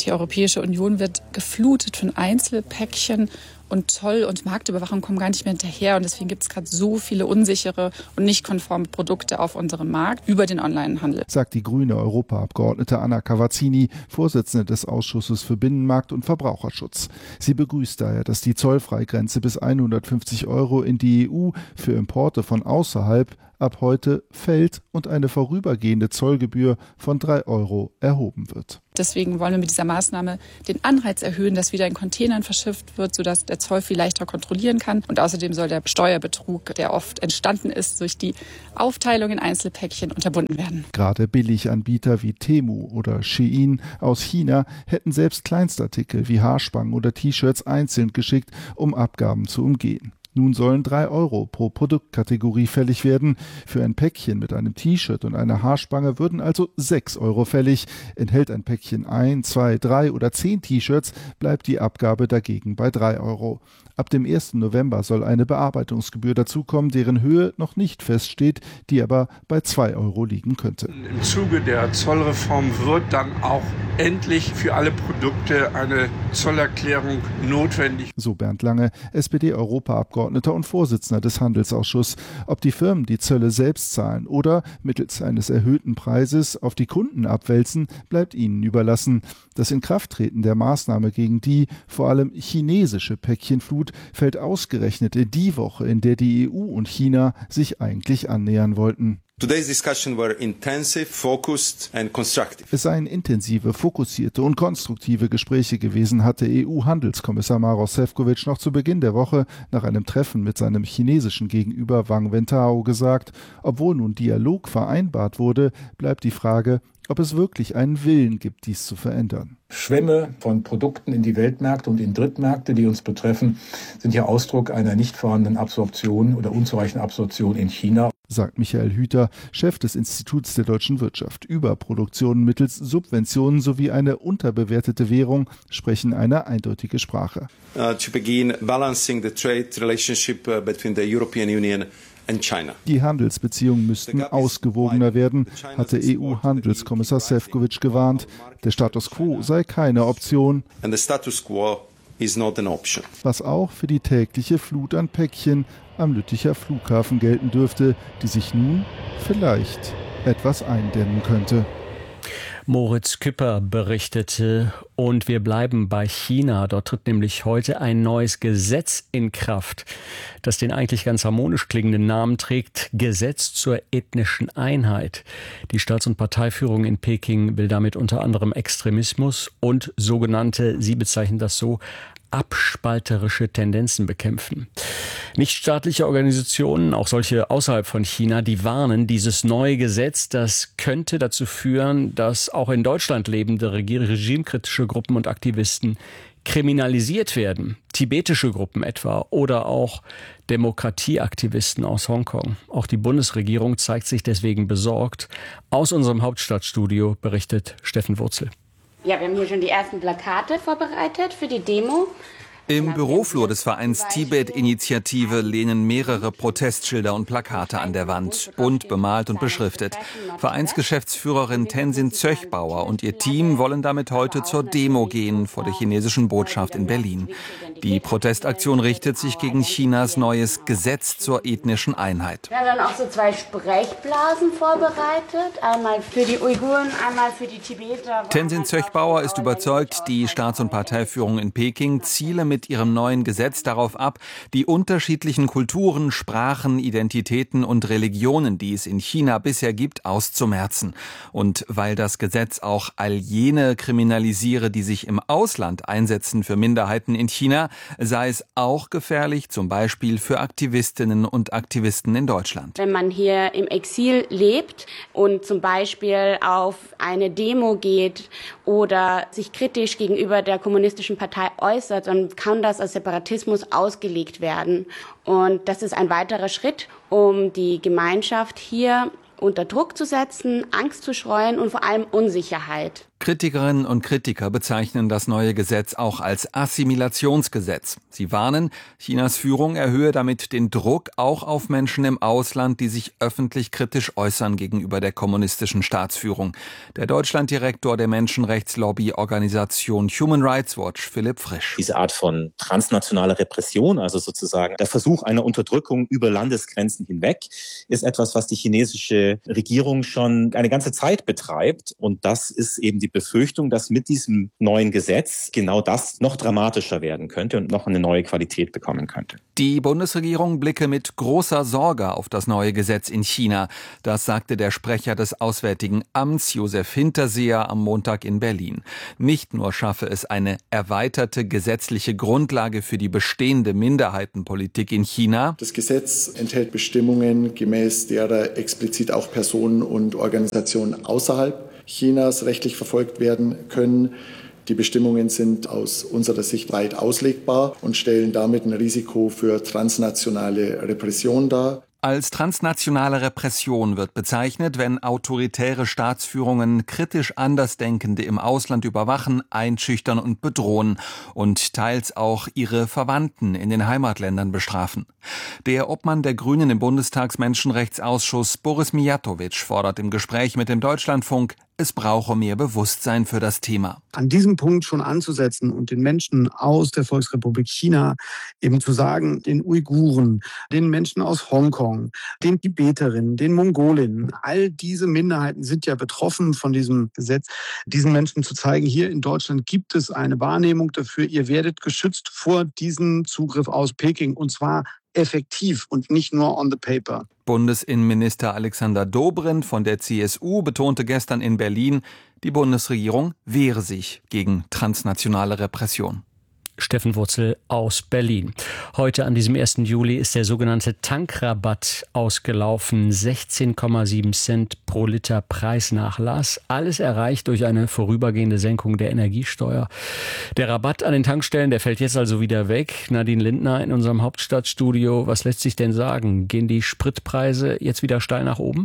Die Europäische Union wird geflutet von Einzelpäckchen und Zoll- und Marktüberwachung kommen gar nicht mehr hinterher. Und deswegen gibt es gerade so viele unsichere und nicht konforme Produkte auf unserem Markt über den Onlinehandel. Sagt die grüne Europaabgeordnete Anna Cavazzini, Vorsitzende des Ausschusses für Binnenmarkt und Verbraucherschutz. Sie begrüßt daher, dass die Zollfreigrenze bis hundertfünfzig Euro in die E U für Importe von außerhalb ab heute fällt und eine vorübergehende Zollgebühr von drei Euro erhoben wird. Deswegen wollen wir mit dieser Maßnahme den Anreiz erhöhen, dass wieder in Containern verschifft wird, sodass der Zoll viel leichter kontrollieren kann. Und außerdem soll der Steuerbetrug, der oft entstanden ist durch die Aufteilung in Einzelpäckchen, unterbunden werden. Gerade Billiganbieter wie Temu oder Shein aus China hätten selbst Kleinstartikel wie Haarspangen oder T-Shirts einzeln geschickt, um Abgaben zu umgehen. Nun sollen drei Euro pro Produktkategorie fällig werden. Für ein Päckchen mit einem T-Shirt und einer Haarspange würden also sechs Euro fällig. Enthält ein Päckchen ein, zwei, drei oder zehn T-Shirts, bleibt die Abgabe dagegen bei drei Euro. Ab dem ersten November soll eine Bearbeitungsgebühr dazukommen, deren Höhe noch nicht feststeht, die aber bei zwei Euro liegen könnte. Im Zuge der Zollreform wird dann auch endlich für alle Produkte eine Zollerklärung notwendig. So Bernd Lange, S P D-Europaabgeordneter und Vorsitzender des Handelsausschusses. Ob die Firmen die Zölle selbst zahlen oder mittels eines erhöhten Preises auf die Kunden abwälzen, bleibt ihnen überlassen. Das Inkrafttreten der Maßnahme gegen die vor allem chinesische Päckchenflut fällt ausgerechnet in die Woche, in der die E U und China sich eigentlich annähern wollten. Today's discussion were intensive, focused and constructive. Es seien intensive, fokussierte und konstruktive Gespräche gewesen, hatte E U-Handelskommissar Maroš Šefčovič noch zu Beginn der Woche nach einem Treffen mit seinem chinesischen Gegenüber Wang Wentao gesagt. Obwohl nun Dialog vereinbart wurde, bleibt die Frage, ob es wirklich einen Willen gibt, dies zu verändern. Schwämme von Produkten in die Weltmärkte und in Drittmärkte, die uns betreffen, sind ja Ausdruck einer nicht vorhandenen Absorption oder unzureichenden Absorption in China, sagt Michael Hüter, Chef des Instituts der deutschen Wirtschaft. Überproduktionen mittels Subventionen sowie eine unterbewertete Währung sprechen eine eindeutige Sprache. Uh, to begin balancing the trade relationship uh, between the European Union and China. Die Handelsbeziehungen müssten ausgewogener werden, hatte E U-Handelskommissar Šefčovič gewarnt. Der Status quo sei keine Option. And the status quo is not an option. Was auch für die tägliche Flut an Päckchen am Lütticher Flughafen gelten dürfte, die sich nun vielleicht etwas eindämmen könnte. Moritz Küpper berichtete, und wir bleiben bei China. Dort tritt nämlich heute ein neues Gesetz in Kraft, das den eigentlich ganz harmonisch klingenden Namen trägt: Gesetz zur ethnischen Einheit. Die Staats- und Parteiführung in Peking will damit unter anderem Extremismus und sogenannte, sie bezeichnen das so, abspalterische Tendenzen bekämpfen. Nichtstaatliche Organisationen, auch solche außerhalb von China, die warnen, dieses neue Gesetz, das könnte dazu führen, dass auch in Deutschland lebende regimekritische Gruppen und Aktivisten kriminalisiert werden. Tibetische Gruppen etwa oder auch Demokratieaktivisten aus Hongkong. Auch die Bundesregierung zeigt sich deswegen besorgt. Aus unserem Hauptstadtstudio berichtet Steffen Wurzel. Ja, wir haben hier schon die ersten Plakate vorbereitet für die Demo. Im Büroflur des Vereins Tibet-Initiative lehnen mehrere Protestschilder und Plakate an der Wand, bunt bemalt und beschriftet. Vereinsgeschäftsführerin Tenzin Zöchbauer und ihr Team wollen damit heute zur Demo gehen vor der chinesischen Botschaft in Berlin. Die Protestaktion richtet sich gegen Chinas neues Gesetz zur ethnischen Einheit. Wir haben dann auch so zwei Sprechblasen vorbereitet, einmal für die Uiguren, einmal für die Tibeter. Tenzin Zöchbauer ist überzeugt, die Staats- und Parteiführung in Peking ziele mit ihrem neuen Gesetz darauf ab, die unterschiedlichen Kulturen, Sprachen, Identitäten und Religionen, die es in China bisher gibt, auszumerzen. Und weil das Gesetz auch all jene kriminalisiere, die sich im Ausland einsetzen für Minderheiten in China, sei es auch gefährlich, zum Beispiel für Aktivistinnen und Aktivisten in Deutschland. Wenn man hier im Exil lebt und zum Beispiel auf eine Demo geht oder sich kritisch gegenüber der kommunistischen Partei äußert, dann kann das als Separatismus ausgelegt werden. Und das ist ein weiterer Schritt, um die Gemeinschaft hier unter Druck zu setzen, Angst zu streuen und vor allem Unsicherheit. Kritikerinnen und Kritiker bezeichnen das neue Gesetz auch als Assimilationsgesetz. Sie warnen, Chinas Führung erhöhe damit den Druck auch auf Menschen im Ausland, die sich öffentlich kritisch äußern gegenüber der kommunistischen Staatsführung. Der Deutschlanddirektor der Menschenrechtslobby-Organisation Human Rights Watch, Philipp Frisch. Diese Art von transnationaler Repression, also sozusagen der Versuch einer Unterdrückung über Landesgrenzen hinweg, ist etwas, was die chinesische Regierung schon eine ganze Zeit betreibt. Und das ist eben die Befürchtung, dass mit diesem neuen Gesetz genau das noch dramatischer werden könnte und noch eine neue Qualität bekommen könnte. Die Bundesregierung blicke mit großer Sorge auf das neue Gesetz in China. Das sagte der Sprecher des Auswärtigen Amts, Josef Hinterseher, am Montag in Berlin. Nicht nur schaffe es eine erweiterte gesetzliche Grundlage für die bestehende Minderheitenpolitik in China. Das Gesetz enthält Bestimmungen, gemäß derer explizit auch Personen und Organisationen außerhalb Chinas rechtlich verfolgt werden können. Die Bestimmungen sind aus unserer Sicht breit auslegbar und stellen damit ein Risiko für transnationale Repression dar. Als transnationale Repression wird bezeichnet, wenn autoritäre Staatsführungen kritisch Andersdenkende im Ausland überwachen, einschüchtern und bedrohen und teils auch ihre Verwandten in den Heimatländern bestrafen. Der Obmann der Grünen im Bundestagsmenschenrechtsausschuss, Boris Mijatovic, fordert im Gespräch mit dem Deutschlandfunk, es brauche mehr Bewusstsein für das Thema. An diesem Punkt schon anzusetzen und den Menschen aus der Volksrepublik China eben zu sagen, den Uiguren, den Menschen aus Hongkong, den Tibeterinnen, den Mongolinnen, all diese Minderheiten sind ja betroffen von diesem Gesetz, diesen Menschen zu zeigen, hier in Deutschland gibt es eine Wahrnehmung dafür, ihr werdet geschützt vor diesem Zugriff aus Peking und zwar effektiv und nicht nur on the paper. Bundesinnenminister Alexander Dobrindt von der C S U betonte gestern in Berlin, die Bundesregierung wehre sich gegen transnationale Repression. Steffen Wurzel aus Berlin. Heute an diesem ersten Juli ist der sogenannte Tankrabatt ausgelaufen. sechzehn Komma sieben Cent pro Liter Preisnachlass. Alles erreicht durch eine vorübergehende Senkung der Energiesteuer. Der Rabatt an den Tankstellen, der fällt jetzt also wieder weg. Nadine Lindner in unserem Hauptstadtstudio. Was lässt sich denn sagen? Gehen die Spritpreise jetzt wieder steil nach oben?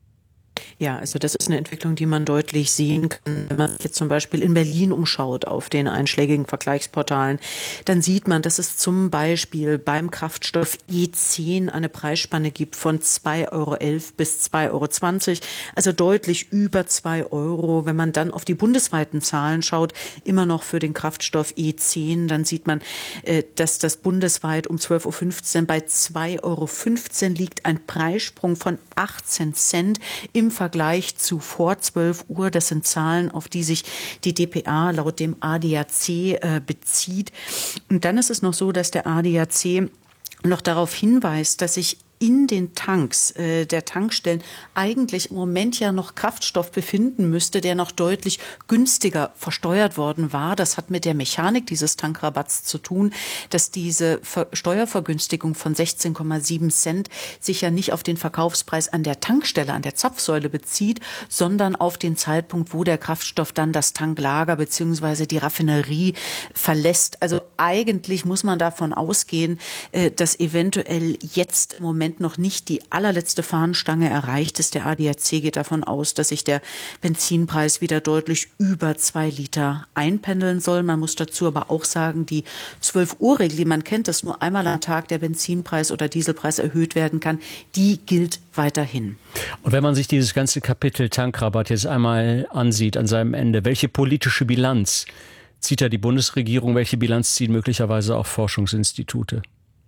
Ja, also das ist eine Entwicklung, die man deutlich sehen kann. Wenn man sich jetzt zum Beispiel in Berlin umschaut auf den einschlägigen Vergleichsportalen, dann sieht man, dass es zum Beispiel beim Kraftstoff E zehn eine Preisspanne gibt von zwei Euro elf bis zwei Euro zwanzig, also deutlich über zwei Euro. Wenn man dann auf die bundesweiten Zahlen schaut, immer noch für den Kraftstoff E zehn, dann sieht man, dass das bundesweit um zwölf Uhr fünfzehn bei zwei Euro fünfzehn liegt, ein Preissprung von achtzehn Cent im Vergleich zu vor zwölf Uhr. Das sind Zahlen, auf die sich die d p a laut dem A D A C äh, bezieht. Und dann ist es noch so, dass der A D A C noch darauf hinweist, dass sich in den Tanks äh, der Tankstellen eigentlich im Moment ja noch Kraftstoff befinden müsste, der noch deutlich günstiger versteuert worden war. Das hat mit der Mechanik dieses Tankrabatts zu tun, dass diese Ver- Steuervergünstigung von sechzehn Komma sieben Cent sich ja nicht auf den Verkaufspreis an der Tankstelle, an der Zapfsäule bezieht, sondern auf den Zeitpunkt, wo der Kraftstoff dann das Tanklager bzw. die Raffinerie verlässt. Also eigentlich muss man davon ausgehen, äh, dass eventuell jetzt im Moment noch nicht die allerletzte Fahnenstange erreicht ist. Der A D A C geht davon aus, dass sich der Benzinpreis wieder deutlich über zwei Liter einpendeln soll. Man muss dazu aber auch sagen, die zwölf Uhr Regel, die man kennt, dass nur einmal am Tag der Benzinpreis oder Dieselpreis erhöht werden kann, die gilt weiterhin. Und wenn man sich dieses ganze Kapitel Tankrabatt jetzt einmal ansieht an seinem Ende, welche politische Bilanz zieht da die Bundesregierung, welche Bilanz ziehen möglicherweise auch Forschungsinstitute?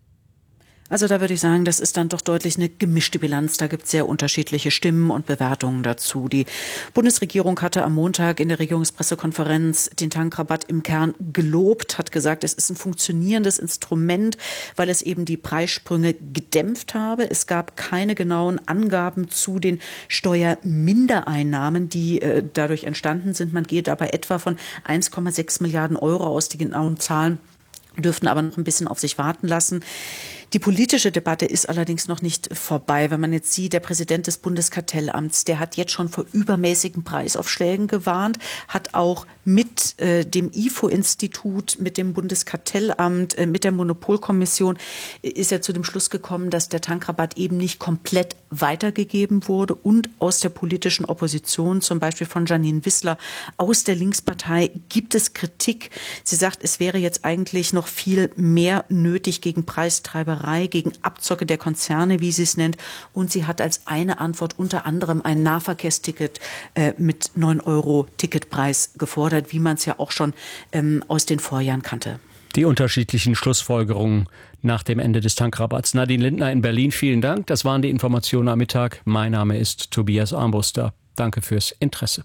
Also da würde ich sagen, das ist dann doch deutlich eine gemischte Bilanz. Da gibt es sehr unterschiedliche Stimmen und Bewertungen dazu. Die Bundesregierung hatte am Montag in der Regierungspressekonferenz den Tankrabatt im Kern gelobt, hat gesagt, es ist ein funktionierendes Instrument, weil es eben die Preissprünge gedämpft habe. Es gab keine genauen Angaben zu den Steuermindereinnahmen, die äh, dadurch entstanden sind. Man geht aber etwa von eins Komma sechs Milliarden Euro aus. Die genauen Zahlen dürften aber noch ein bisschen auf sich warten lassen. Die politische Debatte ist allerdings noch nicht vorbei. Wenn man jetzt sieht, der Präsident des Bundeskartellamts, der hat jetzt schon vor übermäßigen Preisaufschlägen gewarnt, hat auch mit äh, dem I F O-Institut, mit dem Bundeskartellamt, äh, mit der Monopolkommission, äh, ist er zu dem Schluss gekommen, dass der Tankrabatt eben nicht komplett weitergegeben wurde und aus der politischen Opposition, zum Beispiel von Janine Wissler aus der Linkspartei, gibt es Kritik. Sie sagt, es wäre jetzt eigentlich noch viel mehr nötig gegen Preistreiberei, gegen Abzocke der Konzerne, wie sie es nennt. Und sie hat als eine Antwort unter anderem ein Nahverkehrsticket äh, mit neun Euro Ticketpreis gefordert, wie man es ja auch schon ähm, aus den Vorjahren kannte. Die unterschiedlichen Schlussfolgerungen nach dem Ende des Tankrabatts. Nadine Lindner in Berlin, vielen Dank. Das waren die Informationen am Mittag. Mein Name ist Tobias Armbruster. Danke fürs Interesse.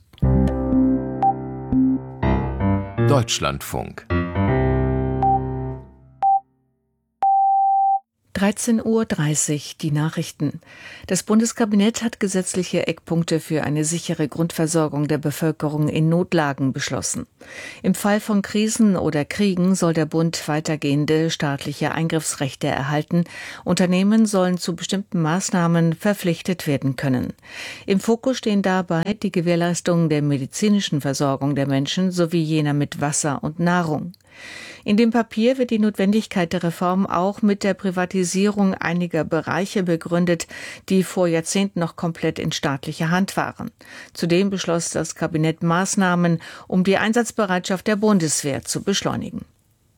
Deutschlandfunk. dreizehn Uhr dreißig, die Nachrichten. Das Bundeskabinett hat gesetzliche Eckpunkte für eine sichere Grundversorgung der Bevölkerung in Notlagen beschlossen. Im Fall von Krisen oder Kriegen soll der Bund weitergehende staatliche Eingriffsrechte erhalten. Unternehmen sollen zu bestimmten Maßnahmen verpflichtet werden können. Im Fokus stehen dabei die Gewährleistung der medizinischen Versorgung der Menschen sowie jener mit Wasser und Nahrung. In dem Papier wird die Notwendigkeit der Reform auch mit der Privatisierung einiger Bereiche begründet, die vor Jahrzehnten noch komplett in staatlicher Hand waren. Zudem beschloss das Kabinett Maßnahmen, um die Einsatzbereitschaft der Bundeswehr zu beschleunigen.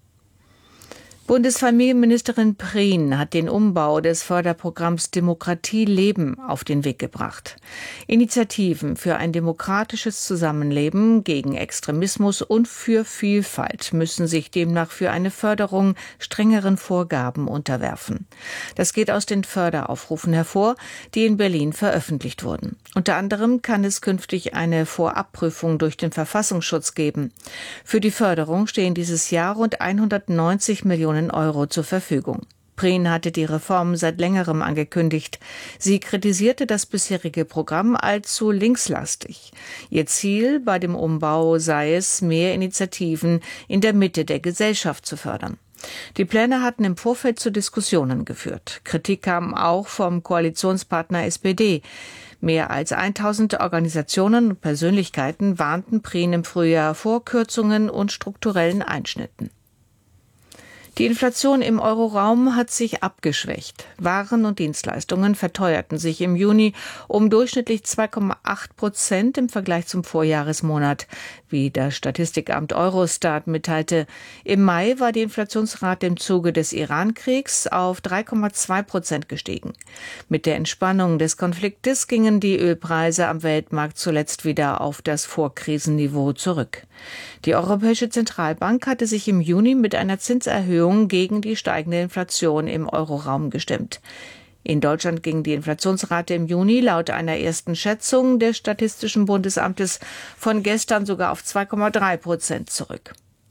Bundesfamilienministerin Prien hat den Umbau des Förderprogramms Demokratie leben auf den Weg gebracht. Initiativen für ein demokratisches Zusammenleben gegen Extremismus und für Vielfalt müssen sich demnach für eine Förderung strengeren Vorgaben unterwerfen. Das geht aus den Förderaufrufen hervor, die in Berlin veröffentlicht wurden. Unter anderem kann es künftig eine Vorabprüfung durch den Verfassungsschutz geben. Für die Förderung stehen dieses Jahr rund hundertneunzig Millionen Euro zur Verfügung. Prien hatte die Reform seit längerem angekündigt. Sie kritisierte das bisherige Programm als zu linkslastig. Ihr Ziel bei dem Umbau sei es, mehr Initiativen in der Mitte der Gesellschaft zu fördern. Die Pläne hatten im Vorfeld zu Diskussionen geführt. Kritik kam auch vom Koalitionspartner S P D. Mehr als tausend Organisationen und Persönlichkeiten warnten Prien im Frühjahr vor Kürzungen und strukturellen Einschnitten. Die Inflation im Euroraum hat sich abgeschwächt. Waren und Dienstleistungen verteuerten sich im Juni um durchschnittlich zwei Komma acht Prozent im Vergleich zum Vorjahresmonat, wie das Statistikamt Eurostat mitteilte. Im Mai war die Inflationsrate im Zuge des Iran-Kriegs auf drei Komma zwei Prozent gestiegen. Mit der Entspannung des Konfliktes gingen die Ölpreise am Weltmarkt zuletzt wieder auf das Vorkrisenniveau zurück. Die Europäische Zentralbank hatte sich im Juni mit einer Zinserhöhung gegen die steigende Inflation im Euroraum gestimmt. In Deutschland ging die Inflationsrate im Juni laut einer ersten Schätzung des Statistischen Bundesamtes von gestern sogar auf zwei Komma drei Prozent zurück.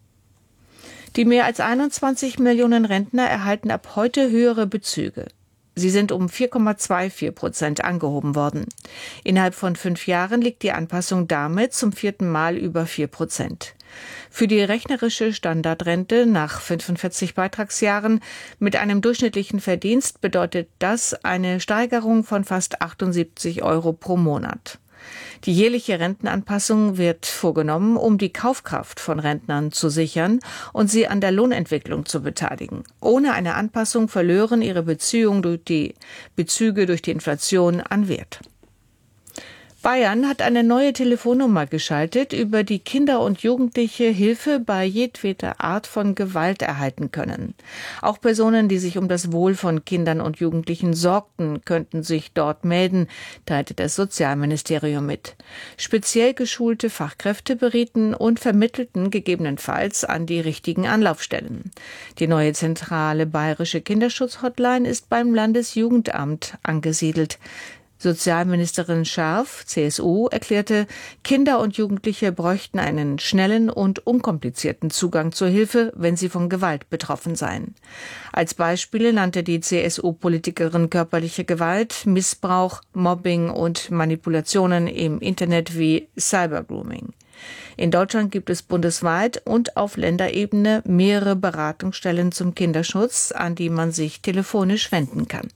Die mehr als einundzwanzig Millionen Rentner erhalten ab heute höhere Bezüge. Sie sind um vier Komma vierundzwanzig Prozent angehoben worden. Innerhalb von fünf Jahren liegt die Anpassung damit zum vierten Mal über vier Prozent. Für die rechnerische Standardrente nach fünfundvierzig Beitragsjahren mit einem durchschnittlichen Verdienst bedeutet das eine Steigerung von fast achtundsiebzig Euro pro Monat. Die jährliche Rentenanpassung wird vorgenommen, um die Kaufkraft von Rentnern zu sichern und sie an der Lohnentwicklung zu beteiligen. Ohne eine Anpassung verlören ihre Beziehungen durch die Bezüge durch die Inflation an Wert. Bayern hat eine neue Telefonnummer geschaltet, über die Kinder und Jugendliche Hilfe bei jedweder Art von Gewalt erhalten können. Auch Personen, die sich um das Wohl von Kindern und Jugendlichen sorgten, könnten sich dort melden, teilte das Sozialministerium mit. Speziell geschulte Fachkräfte berieten und vermittelten gegebenenfalls an die richtigen Anlaufstellen. Die neue zentrale bayerische Kinderschutzhotline ist beim Landesjugendamt angesiedelt. Sozialministerin Scharf, C S U, erklärte, Kinder und Jugendliche bräuchten einen schnellen und unkomplizierten Zugang zur Hilfe, wenn sie von Gewalt betroffen seien. Als Beispiele nannte die C S U-Politikerin körperliche Gewalt, Missbrauch, Mobbing und Manipulationen im Internet wie Cybergrooming. In Deutschland gibt es bundesweit und auf Länderebene mehrere Beratungsstellen zum Kinderschutz, an die man sich telefonisch wenden kann.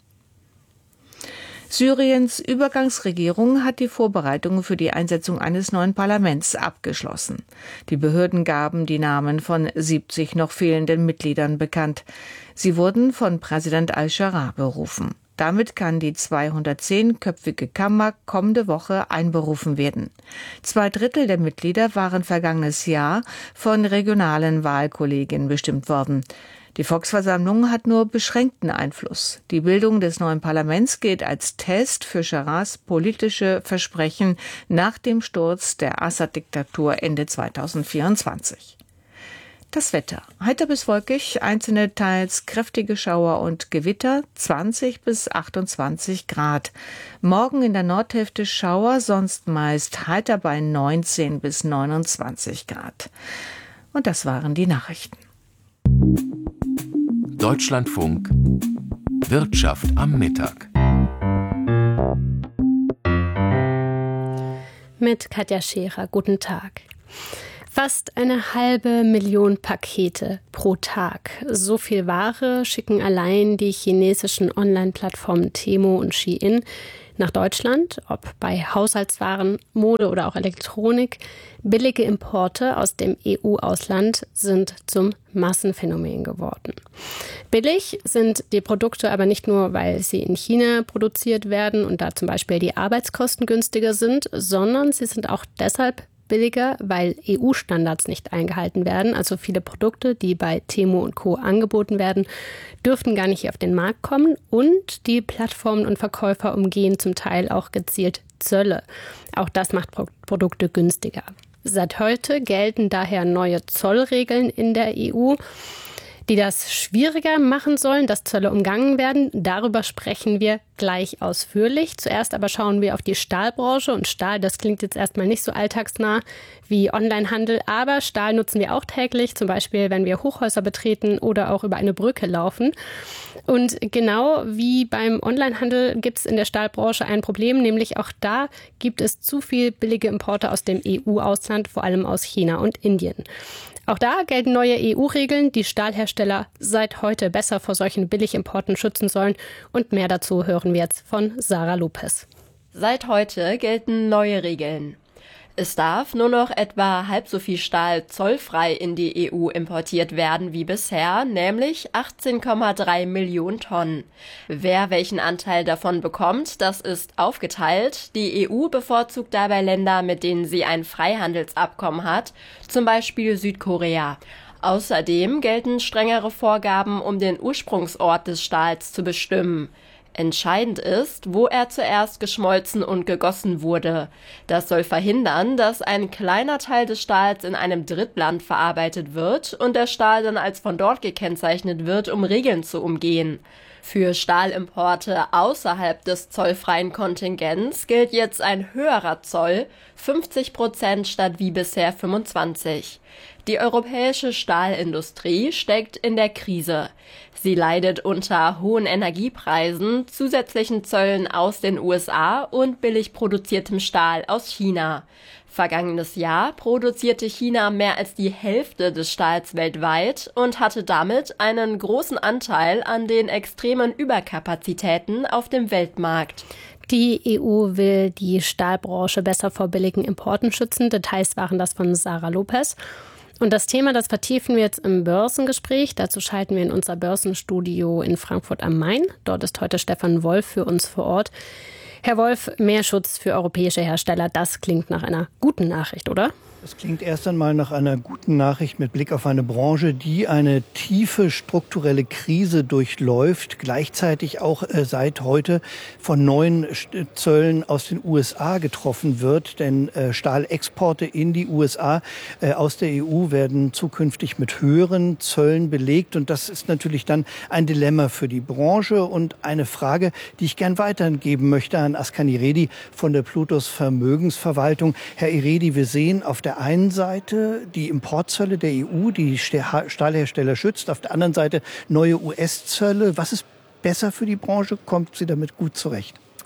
Syriens Übergangsregierung hat die Vorbereitungen für die Einsetzung eines neuen Parlaments abgeschlossen. Die Behörden gaben die Namen von siebzig noch fehlenden Mitgliedern bekannt. Sie wurden von Präsident al-Sharaa berufen. Damit kann die zweihundertzehnköpfige Kammer kommende Woche einberufen werden. Zwei Drittel der Mitglieder waren vergangenes Jahr von regionalen Wahlkollegien bestimmt worden. Die Volksversammlung hat nur beschränkten Einfluss. Die Bildung des neuen Parlaments gilt als Test für Sharaas politische Versprechen nach dem Sturz der Assad-Diktatur Ende zweitausendvierundzwanzig. Das Wetter. Heiter bis wolkig, einzelne teils kräftige Schauer und Gewitter, zwanzig bis achtundzwanzig Grad. Morgen in der Nordhälfte Schauer, sonst meist heiter bei neunzehn bis neunundzwanzig Grad. Und das waren die Nachrichten. Deutschlandfunk Wirtschaft am Mittag. Mit Katja Scherer, guten Tag. Fast eine halbe Million Pakete pro Tag. So viel Ware schicken allein die chinesischen Online-Plattformen Temu und Shein nach Deutschland, ob bei Haushaltswaren, Mode oder auch Elektronik. Billige Importe aus dem E U-Ausland sind zum Massenphänomen geworden. Billig sind die Produkte aber nicht nur, weil sie in China produziert werden und da zum Beispiel die Arbeitskosten günstiger sind, sondern sie sind auch deshalb billiger, weil E U-Standards nicht eingehalten werden. Also viele Produkte, die bei Temu und Co. angeboten werden, dürften gar nicht hier auf den Markt kommen. Und die Plattformen und Verkäufer umgehen zum Teil auch gezielt Zölle. Auch das macht Pro- Produkte günstiger. Seit heute gelten daher neue Zollregeln in der E U, die das schwieriger machen sollen, dass Zölle umgangen werden. Darüber sprechen wir gleich ausführlich. Zuerst aber schauen wir auf die Stahlbranche. Und Stahl, das klingt jetzt erstmal nicht so alltagsnah wie Onlinehandel, aber Stahl nutzen wir auch täglich, zum Beispiel, wenn wir Hochhäuser betreten oder auch über eine Brücke laufen. Und genau wie beim Onlinehandel gibt es in der Stahlbranche ein Problem, nämlich auch da gibt es zu viel billige Importe aus dem E U-Ausland, vor allem aus China und Indien. Auch da gelten neue E U-Regeln, die Stahlhersteller seit heute besser vor solchen Billigimporten schützen sollen. Und mehr dazu hören wir jetzt von Sarah Lopez. Seit heute gelten neue Regeln. Es darf nur noch etwa halb so viel Stahl zollfrei in die E U importiert werden wie bisher, nämlich achtzehn Komma drei Millionen Tonnen. Wer welchen Anteil davon bekommt, das ist aufgeteilt. Die E U bevorzugt dabei Länder, mit denen sie ein Freihandelsabkommen hat, zum Beispiel Südkorea. Außerdem gelten strengere Vorgaben, um den Ursprungsort des Stahls zu bestimmen. Entscheidend ist, wo er zuerst geschmolzen und gegossen wurde. Das soll verhindern, dass ein kleiner Teil des Stahls in einem Drittland verarbeitet wird und der Stahl dann als von dort gekennzeichnet wird, um Regeln zu umgehen. Für Stahlimporte außerhalb des zollfreien Kontingents gilt jetzt ein höherer Zoll, fünfzig Prozent statt wie bisher fünfundzwanzig. Die europäische Stahlindustrie steckt in der Krise. Sie leidet unter hohen Energiepreisen, zusätzlichen Zöllen aus den U S A und billig produziertem Stahl aus China. Vergangenes Jahr produzierte China mehr als die Hälfte des Stahls weltweit und hatte damit einen großen Anteil an den extremen Überkapazitäten auf dem Weltmarkt. Die E U will die Stahlbranche besser vor billigen Importen schützen. Details waren das von Sarah Lopez. Und das Thema, das vertiefen wir jetzt im Börsengespräch. Dazu schalten wir in unser Börsenstudio in Frankfurt am Main. Dort ist heute Stefan Wolf für uns vor Ort. Herr Wolf, mehr Schutz für europäische Hersteller, das klingt nach einer guten Nachricht, oder? Das klingt erst einmal nach einer guten Nachricht mit Blick auf eine Branche, die eine tiefe strukturelle Krise durchläuft, gleichzeitig auch äh, seit heute von neuen Zöllen aus den U S A getroffen wird. Denn äh, Stahlexporte in die U S A äh, aus der E U werden zukünftig mit höheren Zöllen belegt. Und das ist natürlich dann ein Dilemma für die Branche und eine Frage, die ich gern weitergeben möchte an Askan Iredi von der Plutos Vermögensverwaltung. Herr Iredi, wir sehen auf der einen Seite die Importzölle der E U, die Stahlhersteller schützt, auf der anderen Seite neue U S-Zölle. Was ist besser für die Branche? Kommt sie damit gut zurecht?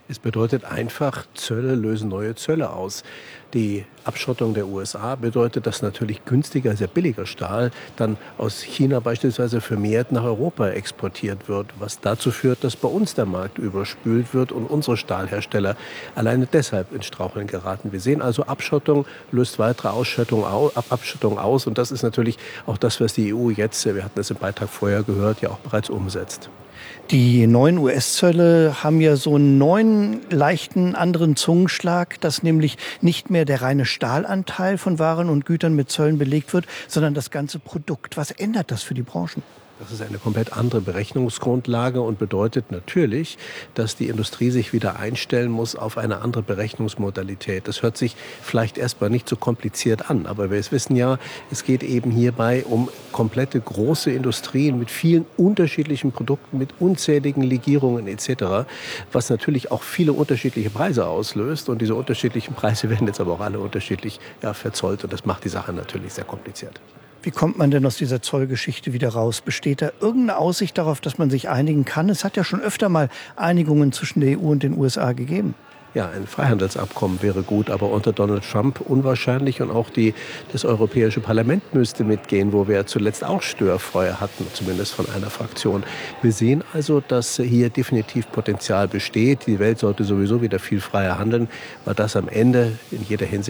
Es bedeutet einfach, Zölle lösen neue Zölle aus. Die Abschottung der U S A bedeutet, dass natürlich günstiger, sehr billiger Stahl dann aus China beispielsweise vermehrt nach Europa exportiert wird, was dazu führt, dass bei uns der Markt überspült wird und unsere Stahlhersteller alleine deshalb ins Straucheln geraten. Wir sehen also, Abschottung löst weitere Ausschüttung aus, Abschottung aus und das ist natürlich auch das, was die E U jetzt, wir hatten es im Beitrag vorher gehört, ja auch bereits umsetzt. Die neuen U S-Zölle haben ja so einen neuen, leichten, anderen Zungenschlag, dass nämlich nicht mehr der reine Stahlanteil von Waren und Gütern mit Zöllen belegt wird, sondern das ganze Produkt. Was ändert das für die Branchen? Das ist eine komplett andere Berechnungsgrundlage und bedeutet natürlich, dass die Industrie sich wieder einstellen muss auf eine andere Berechnungsmodalität. Das hört sich vielleicht erstmal nicht so kompliziert an, aber wir wissen ja, es geht eben hierbei um komplette große Industrien mit vielen unterschiedlichen Produkten, mit unzähligen Legierungen et cetera, was natürlich auch viele unterschiedliche Preise auslöst und diese unterschiedlichen Preise werden jetzt aber auch alle unterschiedlich ja, verzollt und das macht die Sache natürlich sehr kompliziert. Wie kommt man denn aus dieser Zollgeschichte wieder raus? Besteht da irgendeine Aussicht darauf, dass man sich einigen kann? Es hat ja schon öfter mal Einigungen zwischen der E U und den U S A gegeben. Ja, ein Freihandelsabkommen wäre gut, aber unter Donald Trump unwahrscheinlich und auch die, das Europäische Parlament müsste mitgehen, wo wir zuletzt auch Störfeuer hatten, zumindest von einer Fraktion. Wir sehen also, dass hier definitiv Potenzial besteht. Die Welt sollte sowieso wieder viel freier handeln, weil das am Ende in jeder Hinsicht